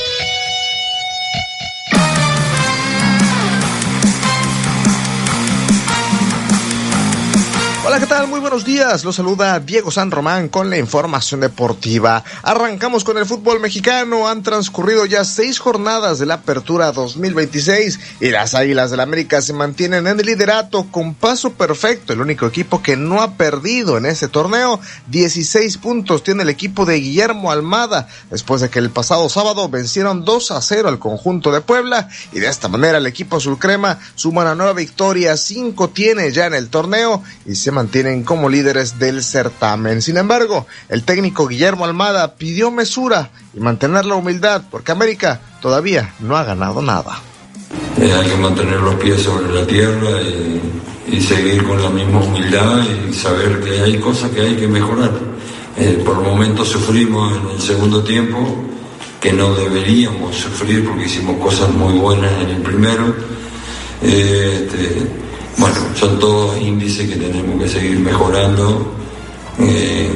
Hola, ¿qué tal? Muy buenos días. Los saluda Diego San Román con la información deportiva. Arrancamos con el fútbol mexicano. Han transcurrido ya seis jornadas de la Apertura dos mil veintiséis y las Águilas del América se mantienen en el liderato con paso perfecto. El único equipo que no ha perdido en este torneo. dieciséis puntos tiene el equipo de Guillermo Almada después de que el pasado sábado vencieron dos a cero al conjunto de Puebla y de esta manera el equipo azul crema suma una nueva victoria. cinco tiene ya en el torneo y se mantienen como líderes del certamen. Sin embargo, el técnico Guillermo Almada pidió mesura y mantener la humildad porque América todavía no ha ganado nada. Eh, hay que mantener los pies sobre la tierra y, y seguir con la misma humildad y saber que hay cosas que hay que mejorar. Eh, por momentos sufrimos en el segundo tiempo, que no deberíamos sufrir porque hicimos cosas muy buenas en el primero. Eh, este, Bueno, son todos índices que tenemos que seguir mejorando. Eh...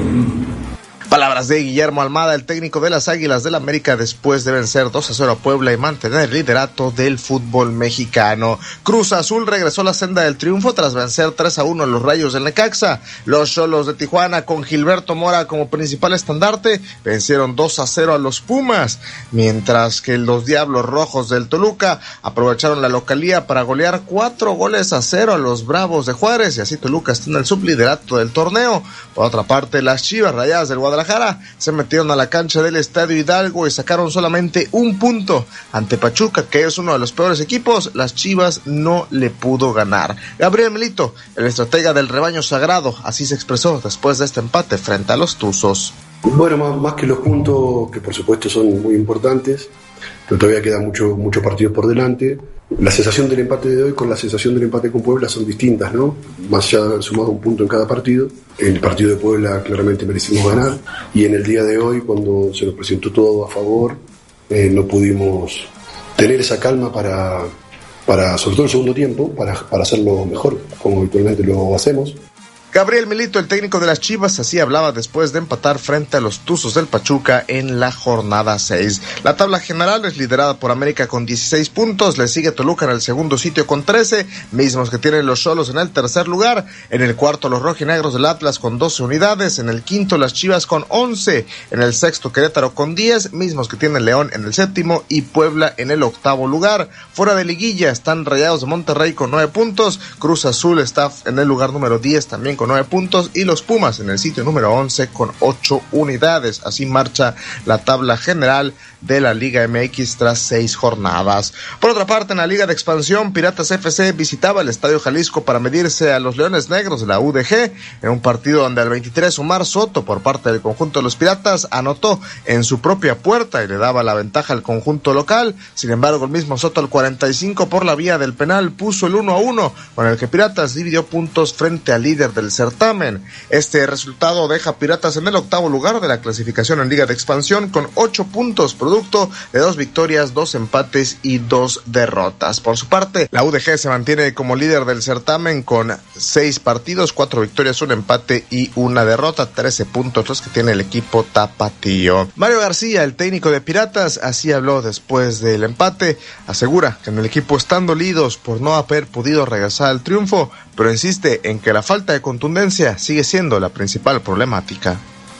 Palabras de Guillermo Almada, el técnico de las Águilas del América, después de vencer dos a cero a Puebla y mantener el liderato del fútbol mexicano. Cruz Azul regresó a la senda del triunfo tras vencer tres a uno a los Rayos del Necaxa. Los Xolos de Tijuana, con Gilberto Mora como principal estandarte, vencieron dos a cero a los Pumas, mientras que los Diablos Rojos del Toluca aprovecharon la localía para golear cuatro goles a cero a los Bravos de Juárez, y así Toluca está en el subliderato del torneo. Por otra parte, las Chivas Rayadas del Guadalajara se metieron a la cancha del Estadio Hidalgo y sacaron solamente un punto ante Pachuca, que es uno de los peores equipos. Las Chivas no le pudo ganar. Gabriel Milito, el estratega del rebaño sagrado, así se expresó después de este empate frente a los Tuzos. Bueno, más, más que los puntos, que por supuesto son muy importantes, pero todavía queda mucho, mucho partido por delante. La sensación del empate de hoy con la sensación del empate con Puebla son distintas, ¿no? Más allá de haber sumado un punto en cada partido, en el partido de Puebla claramente merecimos ganar, y en el día de hoy, cuando se nos presentó todo a favor, eh, no pudimos tener esa calma para, para, sobre todo el segundo tiempo, para, para hacerlo mejor, como habitualmente lo hacemos. Gabriel Milito, el técnico de las Chivas, así hablaba después de empatar frente a los Tuzos del Pachuca en la jornada seis. La tabla general es liderada por América con dieciséis puntos, le sigue Toluca en el segundo sitio con trece, mismos que tienen los Xolos en el tercer lugar, en el cuarto los rojinegros del Atlas con doce unidades, en el quinto las Chivas con once, en el sexto Querétaro con diez, mismos que tiene León en el séptimo y Puebla en el octavo lugar. Fuera de liguilla están Rayados de Monterrey con nueve puntos, Cruz Azul está en el lugar número diez también con con nueve puntos y los Pumas en el sitio número once con ocho unidades. Así marcha la tabla general de la Liga M X tras seis jornadas. Por otra parte, en la Liga de Expansión, Piratas F C visitaba el Estadio Jalisco para medirse a los Leones Negros de la U D G en un partido donde al veintitrés Omar Soto, por parte del conjunto de los Piratas, anotó en su propia puerta y le daba la ventaja al conjunto local. Sin embargo, el mismo Soto al cuarenta y cinco por la vía del penal puso el uno a uno, con el que Piratas dividió puntos frente al líder del certamen. Este resultado deja a Piratas en el octavo lugar de la clasificación en Liga de Expansión con ocho puntos, producto de dos victorias, dos empates y dos derrotas. Por su parte, la U D G se mantiene como líder del certamen con seis partidos, cuatro victorias, un empate y una derrota, trece puntos los que tiene el equipo tapatío. Mario García, el técnico de Piratas, así habló después del empate, asegura que en el equipo están dolidos por no haber podido regresar al triunfo, pero insiste en que la falta de contundencia sigue siendo la principal problemática.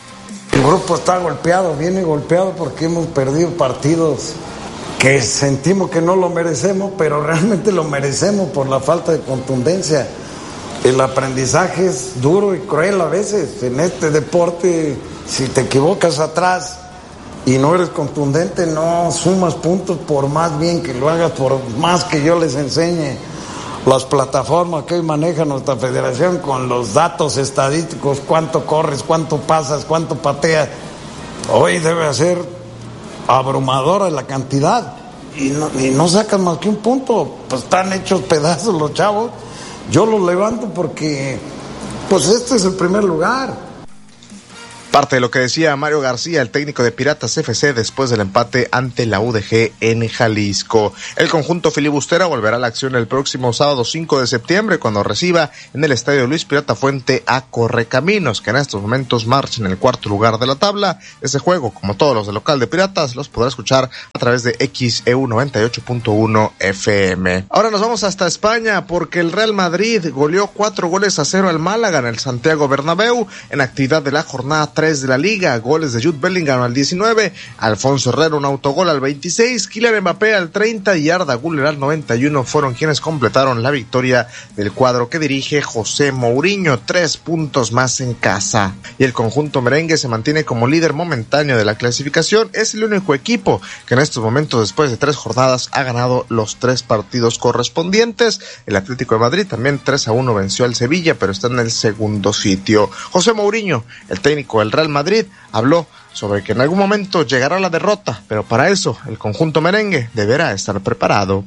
El grupo está golpeado, viene golpeado porque hemos perdido partidos que sentimos que no lo merecemos, pero realmente lo merecemos por la falta de contundencia. El aprendizaje es duro y cruel a veces. En este deporte, si te equivocas atrás y no eres contundente, no sumas puntos por más bien que lo hagas, por más que yo les enseñe las plataformas que hoy maneja nuestra federación con los datos estadísticos, cuánto corres, cuánto pasas, cuánto pateas. Hoy debe hacer abrumadora la cantidad y no, y no sacan más que un punto, pues están hechos pedazos los chavos. Yo los levanto porque pues este es el primer lugar. Parte de lo que decía Mario García, el técnico de Piratas F C, después del empate ante la U D G en Jalisco. El conjunto filibustero volverá a la acción el próximo sábado cinco de septiembre, cuando reciba en el estadio Luis Pirata Fuente a Correcaminos, que en estos momentos marcha en el cuarto lugar de la tabla. Ese juego, como todos los de local de Piratas, los podrá escuchar a través de X E U noventa y ocho punto uno F M. Ahora nos vamos hasta España, porque el Real Madrid goleó cuatro goles a cero al Málaga en el Santiago Bernabéu, en actividad de la jornada tres de la Liga. Goles de Jude Bellingham al diecinueve, Alfonso Herrera un autogol al veintiséis, Kylian Mbappé al treinta y Arda Güler al noventa y uno fueron quienes completaron la victoria del cuadro que dirige José Mourinho. Tres puntos más en casa. Y el conjunto merengue se mantiene como líder momentáneo de la clasificación. Es el único equipo que en estos momentos, después de tres jornadas, ha ganado los tres partidos correspondientes. El Atlético de Madrid también tres a uno venció al Sevilla, pero está en el segundo sitio. José Mourinho, el técnico del Real Madrid, habló sobre que en algún momento llegará la derrota, pero para eso el conjunto merengue deberá estar preparado.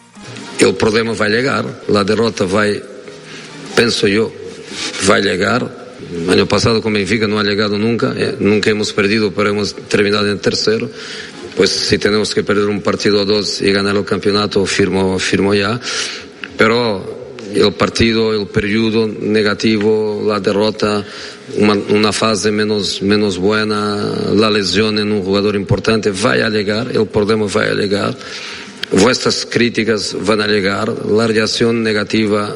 El problema va a llegar, la derrota va, pienso yo, va a llegar. El año pasado con Benfica no ha llegado nunca, eh, nunca hemos perdido, pero hemos terminado en tercero. Pues si tenemos que perder un partido o dos y ganar el campeonato, firmo, firmo ya. Pero el partido, el periodo negativo, la derrota, una, una fase menos, menos buena, la lesión en un jugador importante, va a llegar, el problema va a llegar, vuestras críticas van a llegar, la reacción negativa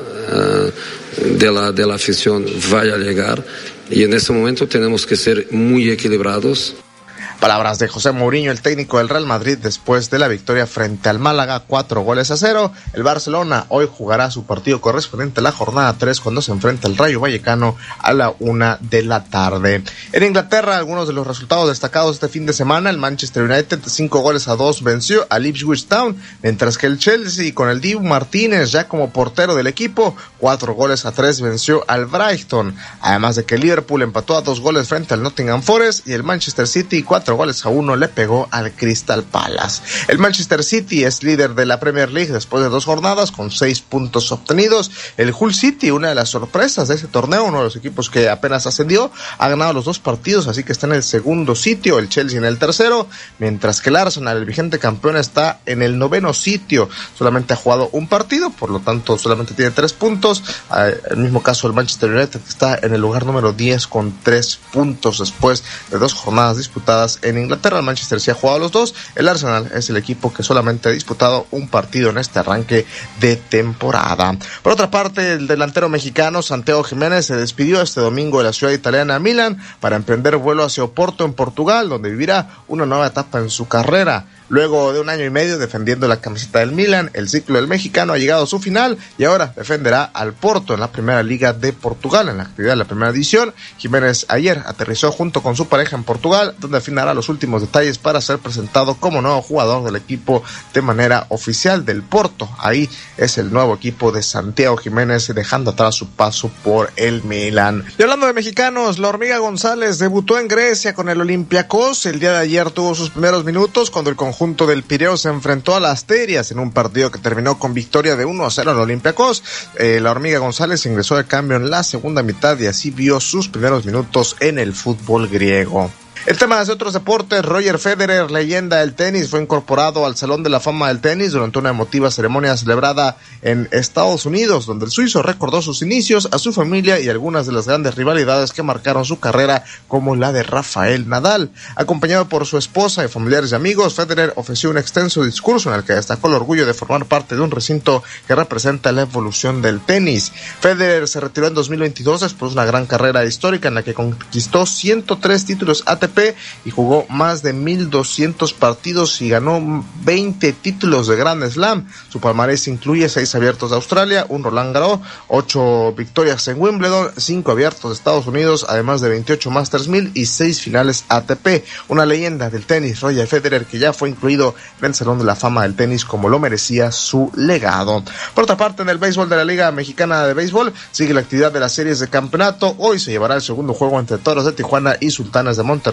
uh, de, la, de la afición va a llegar, y en ese momento tenemos que ser muy equilibrados. Palabras de José Mourinho, el técnico del Real Madrid, después de la victoria frente al Málaga, cuatro goles a cero. El Barcelona hoy jugará su partido correspondiente a la jornada tres, cuando se enfrenta al Rayo Vallecano a la una de la tarde. En Inglaterra, algunos de los resultados destacados este fin de semana: el Manchester United, cinco goles a dos, venció al Ipswich Town, mientras que el Chelsea, con el Dibu Martínez ya como portero del equipo, cuatro goles a tres, venció al Brighton. Además de que el Liverpool empató a dos goles frente al Nottingham Forest, y el Manchester City, cuatro goles a uno, le pegó al Crystal Palace. El Manchester City es líder de la Premier League después de dos jornadas con seis puntos obtenidos. El Hull City, una de las sorpresas de ese torneo, uno de los equipos que apenas ascendió, ha ganado los dos partidos, así que está en el segundo sitio, el Chelsea en el tercero, mientras que el Arsenal, el vigente campeón, está en el noveno sitio. Solamente ha jugado un partido, por lo tanto solamente tiene tres puntos. El mismo caso el Manchester United, que está en el lugar número diez con tres puntos después de dos jornadas disputadas en Inglaterra. El Manchester sí ha jugado los dos. El Arsenal es el equipo que solamente ha disputado un partido en este arranque de temporada. Por otra parte, el delantero mexicano Santiago Jiménez se despidió este domingo de la ciudad italiana Milán para emprender vuelo hacia Oporto, en Portugal, donde vivirá una nueva etapa en su carrera. Luego de un año y medio defendiendo la camiseta del Milan, el ciclo del mexicano ha llegado a su final y ahora defenderá al Porto en la Primera Liga de Portugal, en la actividad de la primera división. Jiménez ayer aterrizó junto con su pareja en Portugal, donde afinará los últimos detalles para ser presentado como nuevo jugador del equipo de manera oficial del Porto. Ahí es el nuevo equipo de Santiago Jiménez, dejando atrás su paso por el Milan. Y hablando de mexicanos, la Hormiga González debutó en Grecia con el Olympiacos. El día de ayer tuvo sus primeros minutos cuando el conjunto conjunto del Pireo se enfrentó a las Asterias en un partido que terminó con victoria de uno a cero en Olympiacos. Eh, la Hormiga González ingresó de cambio en la segunda mitad y así vio sus primeros minutos en el fútbol griego. El tema de otros deportes: Roger Federer, leyenda del tenis, fue incorporado al Salón de la Fama del Tenis durante una emotiva ceremonia celebrada en Estados Unidos, donde el suizo recordó sus inicios, a su familia y algunas de las grandes rivalidades que marcaron su carrera, como la de Rafael Nadal. Acompañado por su esposa y familiares y amigos, Federer ofreció un extenso discurso en el que destacó el orgullo de formar parte de un recinto que representa la evolución del tenis. Federer se retiró en dos mil veintidós después de una gran carrera histórica en la que conquistó ciento tres títulos A T P y jugó más de mil doscientos partidos y ganó veinte títulos de Grand Slam. Su palmarés incluye seis abiertos de Australia, un Roland Garros, ocho victorias en Wimbledon, cinco abiertos de Estados Unidos, además de veintiocho Masters mil y seis finales A T P. Una leyenda del tenis, Roger Federer, que ya fue incluido en el Salón de la Fama del Tenis como lo merecía su legado. Por otra parte, en el béisbol de la Liga Mexicana de Béisbol sigue la actividad de las series de campeonato. Hoy se llevará el segundo juego entre Toros de Tijuana y Sultanes de Monterrey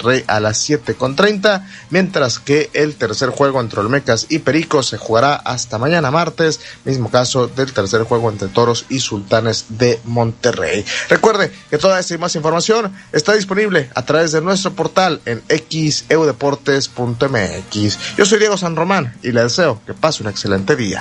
Monterrey a las siete con treinta, mientras que el tercer juego entre Olmecas y Pericos se jugará hasta mañana martes, mismo caso del tercer juego entre Toros y Sultanes de Monterrey. Recuerde que toda esta y más información está disponible a través de nuestro portal en x e u deportes punto m x. Yo soy Diego San Román y le deseo que pase un excelente día.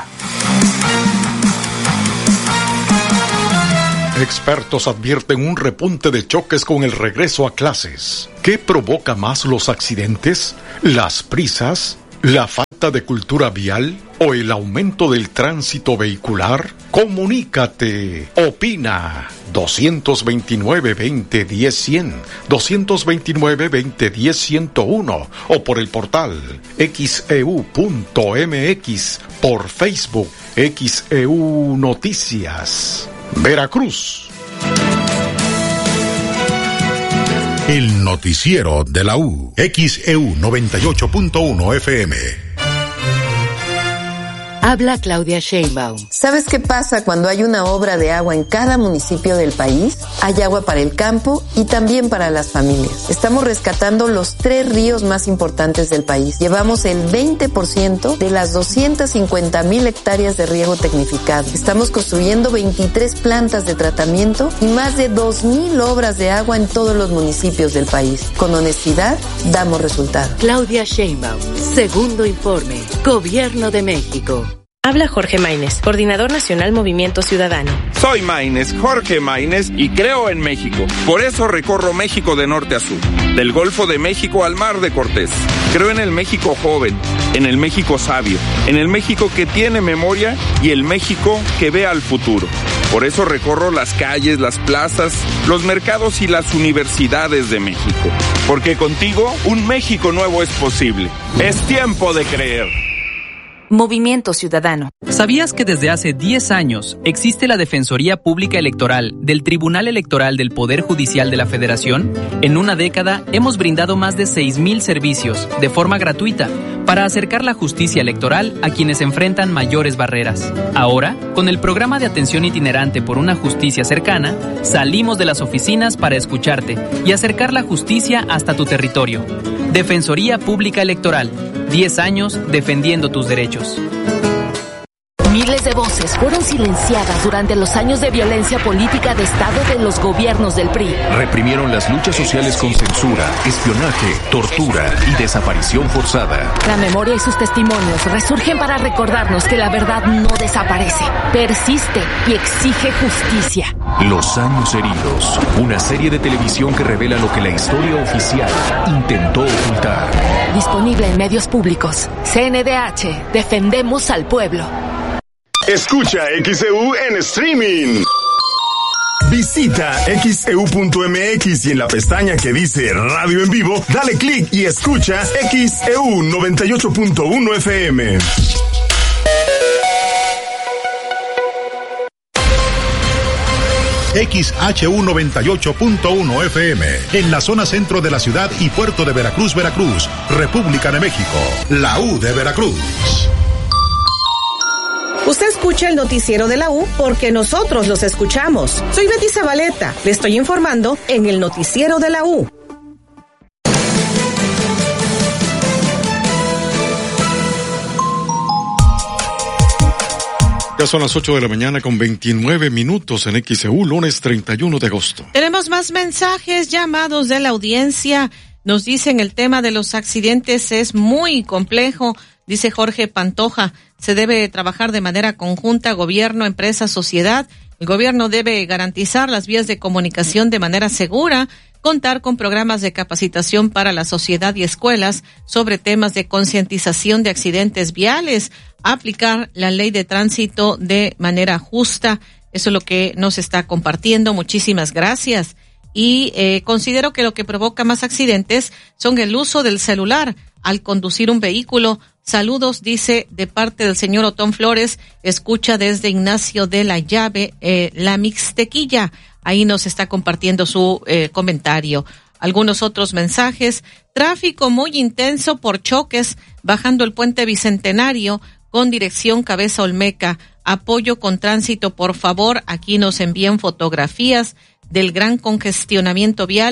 Expertos advierten un repunte de choques con el regreso a clases. ¿Qué provoca más los accidentes? ¿Las prisas? ¿La falta de cultura vial? ¿O el aumento del tránsito vehicular? Comunícate. Opina. dos veintinueve, veinte, diez, cien. dos veintinueve, veinte, diez, ciento uno. O por el portal x e u punto m x. Por Facebook. X E U Noticias. Veracruz. El noticiero de la U. X E U noventa y ocho punto uno F M. Habla Claudia Sheinbaum. ¿Sabes qué pasa cuando hay una obra de agua en cada municipio del país? Hay agua para el campo y también para las familias. Estamos rescatando los tres ríos más importantes del país. Llevamos el veinte por ciento de las doscientas cincuenta mil hectáreas de riego tecnificado. Estamos construyendo veintitrés plantas de tratamiento y más de dos mil obras de agua en todos los municipios del país. Con honestidad, damos resultados. Claudia Sheinbaum. Segundo informe. Gobierno de México. Habla Jorge Maínez, coordinador nacional Movimiento Ciudadano. Soy Maínez, Jorge Maínez, y creo en México. Por eso recorro México de norte a sur, del Golfo de México al Mar de Cortés. Creo en el México joven, en el México sabio, en el México que tiene memoria y el México que ve al futuro. Por eso recorro las calles, las plazas, los mercados y las universidades de México. Porque contigo, un México nuevo es posible. Es tiempo de creer. Movimiento Ciudadano. ¿Sabías que desde hace diez años existe la Defensoría Pública Electoral del Tribunal Electoral del Poder Judicial de la Federación? En una década hemos brindado más de seis mil servicios de forma gratuita para acercar la justicia electoral a quienes enfrentan mayores barreras. Ahora, con el programa de atención itinerante por una justicia cercana, salimos de las oficinas para escucharte y acercar la justicia hasta tu territorio. Defensoría Pública Electoral. diez años defendiendo tus derechos. Miles de voces fueron silenciadas durante los años de violencia política de Estado de los gobiernos del P R I. Reprimieron las luchas sociales con censura, espionaje, tortura y desaparición forzada. La memoria y sus testimonios resurgen para recordarnos que la verdad no desaparece, persiste y exige justicia. Los años heridos, una serie de televisión que revela lo que la historia oficial intentó ocultar. Disponible en medios públicos. C N D H, defendemos al pueblo. Escucha X E U en streaming. Visita x e u punto m x y en la pestaña que dice Radio en Vivo, dale clic y escucha X E U noventa y ocho punto uno F M. X H U noventa y ocho punto uno F M, en la zona centro de la ciudad y puerto de Veracruz, Veracruz, República de México, la U de Veracruz. Usted escucha el noticiero de la U porque nosotros los escuchamos. Soy Betty Zabaleta, le estoy informando en el noticiero de la U. Ya son las ocho de la mañana con veintinueve minutos en X E U, lunes treinta y uno de agosto. Tenemos más mensajes, llamados de la audiencia. Nos dicen el tema de los accidentes es muy complejo. Dice Jorge Pantoja, se debe trabajar de manera conjunta, gobierno, empresa, sociedad. El gobierno debe garantizar las vías de comunicación de manera segura, contar con programas de capacitación para la sociedad y escuelas sobre temas de concientización de accidentes viales, aplicar la ley de tránsito de manera justa. Eso es lo que nos está compartiendo. Muchísimas gracias. Y eh, considero que lo que provoca más accidentes son el uso del celular al conducir un vehículo. Saludos, dice, de parte del señor Otón Flores, escucha desde Ignacio de la Llave, eh, la Mixtequilla. Ahí nos está compartiendo su eh, comentario. Algunos otros mensajes. Tráfico muy intenso por choques, bajando el puente Bicentenario con dirección Cabeza Olmeca. Apoyo con tránsito, por favor. Aquí nos envían fotografías del gran congestionamiento vial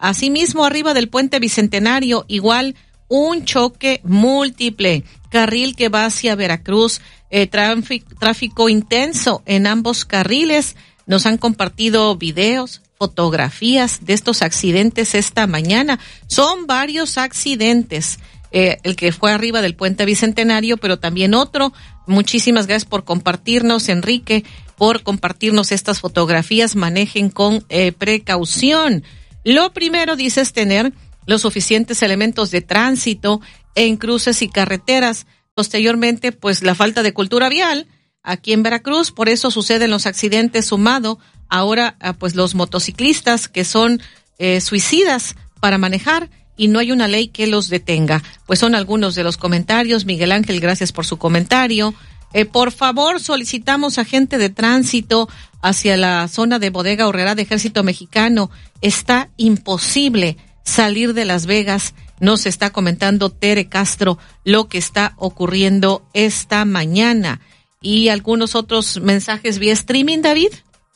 Asimismo, arriba del puente Bicentenario, igual un choque múltiple, carril que va hacia Veracruz, eh, tráfico, tráfico intenso en ambos carriles. Nos han compartido videos, fotografías de estos accidentes esta mañana. Son varios accidentes, eh, el que fue arriba del puente Bicentenario, pero también otro. Muchísimas gracias por compartirnos, Enrique, por compartirnos estas fotografías. Manejen con eh, precaución. Lo primero, dice, es tener los suficientes elementos de tránsito en cruces y carreteras. Posteriormente, pues la falta de cultura vial aquí en Veracruz, por eso suceden los accidentes, sumado ahora a pues los motociclistas que son eh, suicidas para manejar y no hay una ley que los detenga. Pues son algunos de los comentarios. Miguel Ángel, gracias por su comentario. Eh, por favor, solicitamos a gente de tránsito hacia la zona de Bodega Aurrerá de Ejército Mexicano. Está imposible salir de Las Vegas. Nos está comentando Tere Castro lo que está ocurriendo esta mañana. Y algunos otros mensajes vía streaming, David.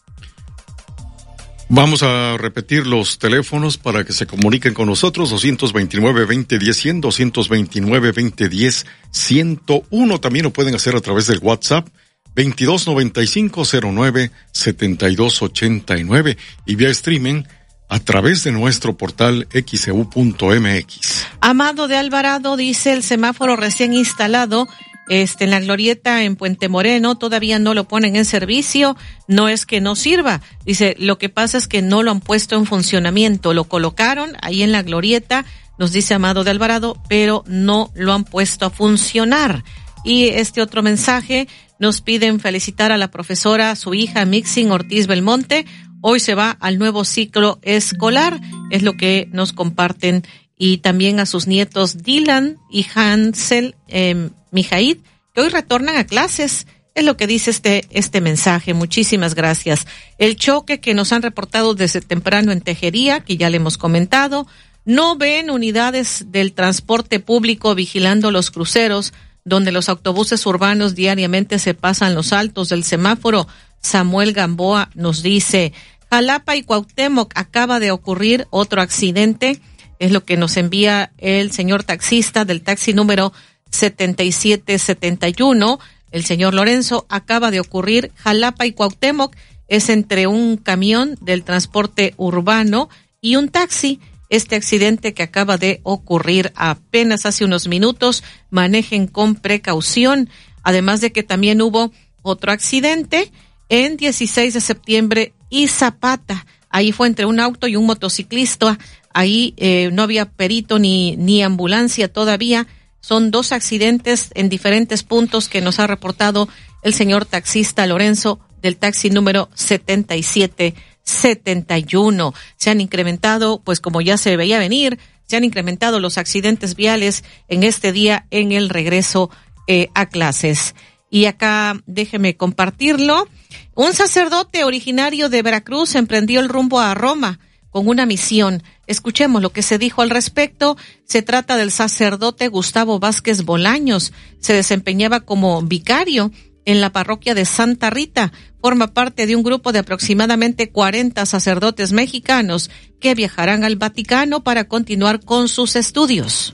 Vamos a repetir los teléfonos para que se comuniquen con nosotros: dos veintinueve, veinte diez, cien, dos veintinueve, veinte diez, ciento uno. También lo pueden hacer a través del WhatsApp veintidós noventa y cinco, cero nueve, setenta y dos ochenta y nueve y vía streaming a través de nuestro portal equis e u punto eme equis. Amado de Alvarado dice: el semáforo recién instalado Este, en la glorieta en Puente Moreno todavía no lo ponen en servicio. No es que no sirva, dice, lo que pasa es que no lo han puesto en funcionamiento. Lo colocaron ahí en la glorieta, nos dice Amado de Alvarado, pero no lo han puesto a funcionar. Y este otro mensaje, nos piden felicitar a la profesora, su hija Mixing Ortiz Belmonte. Hoy se va al nuevo ciclo escolar, es lo que nos comparten. Y también a sus nietos Dylan y Hansel eh, Mijaid, que hoy retornan a clases. Es lo que dice este este mensaje. Muchísimas gracias. El choque que nos han reportado desde temprano en Tejería, que ya le hemos comentado. No ven unidades del transporte público vigilando los cruceros, donde los autobuses urbanos diariamente se pasan los altos del semáforo. Samuel Gamboa nos dice: Jalapa y Cuauhtémoc, acaba de ocurrir otro accidente. Es lo que nos envía el señor taxista del taxi número setenta y siete setenta y uno. El señor Lorenzo, acaba de ocurrir Jalapa y Cuauhtémoc. Es entre un camión del transporte urbano y un taxi. Este accidente que acaba de ocurrir apenas hace unos minutos. Manejen con precaución. Además de que también hubo otro accidente en dieciséis de septiembre y Zapata. Ahí fue entre un auto y un motociclista. Ahí eh, no había perito ni, ni ambulancia todavía. Son dos accidentes en diferentes puntos que nos ha reportado el señor taxista Lorenzo del taxi número setenta y siete setenta y uno. Se han incrementado, pues como ya se veía venir, se han incrementado los accidentes viales en este día en el regreso eh, a clases. Y acá déjeme compartirlo. Un sacerdote originario de Veracruz emprendió el rumbo a Roma con una misión. Escuchemos lo que se dijo al respecto. Se trata del sacerdote Gustavo Vázquez Bolaños. Se desempeñaba como vicario en la parroquia de Santa Rita. Forma parte de un grupo de aproximadamente cuarenta sacerdotes mexicanos que viajarán al Vaticano para continuar con sus estudios.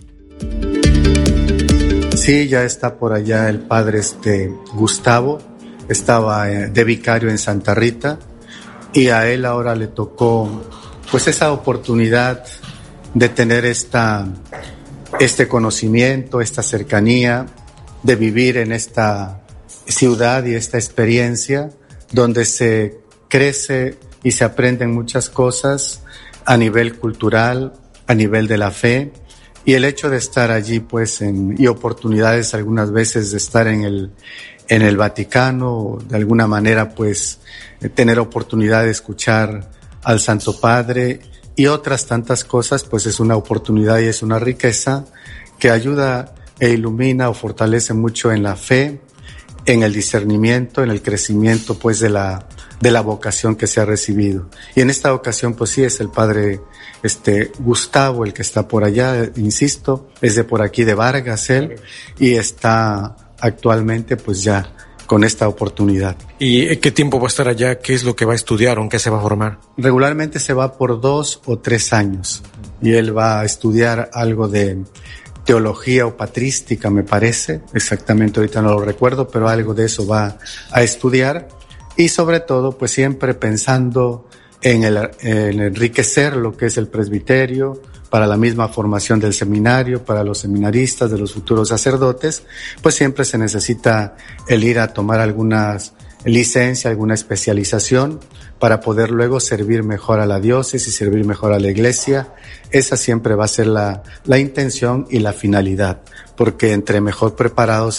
Sí, ya está por allá el padre este Gustavo. Estaba de vicario en Santa Rita y a él ahora le tocó pues esa oportunidad de tener esta, este conocimiento, esta cercanía, de vivir en esta ciudad y esta experiencia donde se crece y se aprenden muchas cosas a nivel cultural, a nivel de la fe, y el hecho de estar allí pues en, y oportunidades algunas veces de estar en el en el Vaticano, de alguna manera pues tener oportunidad de escuchar al Santo Padre y otras tantas cosas, pues es una oportunidad y es una riqueza que ayuda e ilumina o fortalece mucho en la fe, en el discernimiento, en el crecimiento pues de la de la vocación que se ha recibido. Y en esta ocasión pues sí es el padre este Gustavo el que está por allá, insisto, es de por aquí de Vargas él, y está actualmente pues ya con esta oportunidad. ¿Y qué tiempo va a estar allá? ¿Qué es lo que va a estudiar o en qué se va a formar? Regularmente se va por dos o tres años y él va a estudiar algo de teología o patrística, me parece, exactamente ahorita no lo recuerdo, pero algo de eso va a estudiar y sobre todo pues siempre pensando en, el, en enriquecer lo que es el presbiterio, para la misma formación del seminario, para los seminaristas, de los futuros sacerdotes, pues siempre se necesita el ir a tomar alguna licencia, alguna especialización para poder luego servir mejor a la diócesis, servir mejor a la iglesia. Esa siempre va a ser la, la intención y la finalidad, porque entre mejor preparados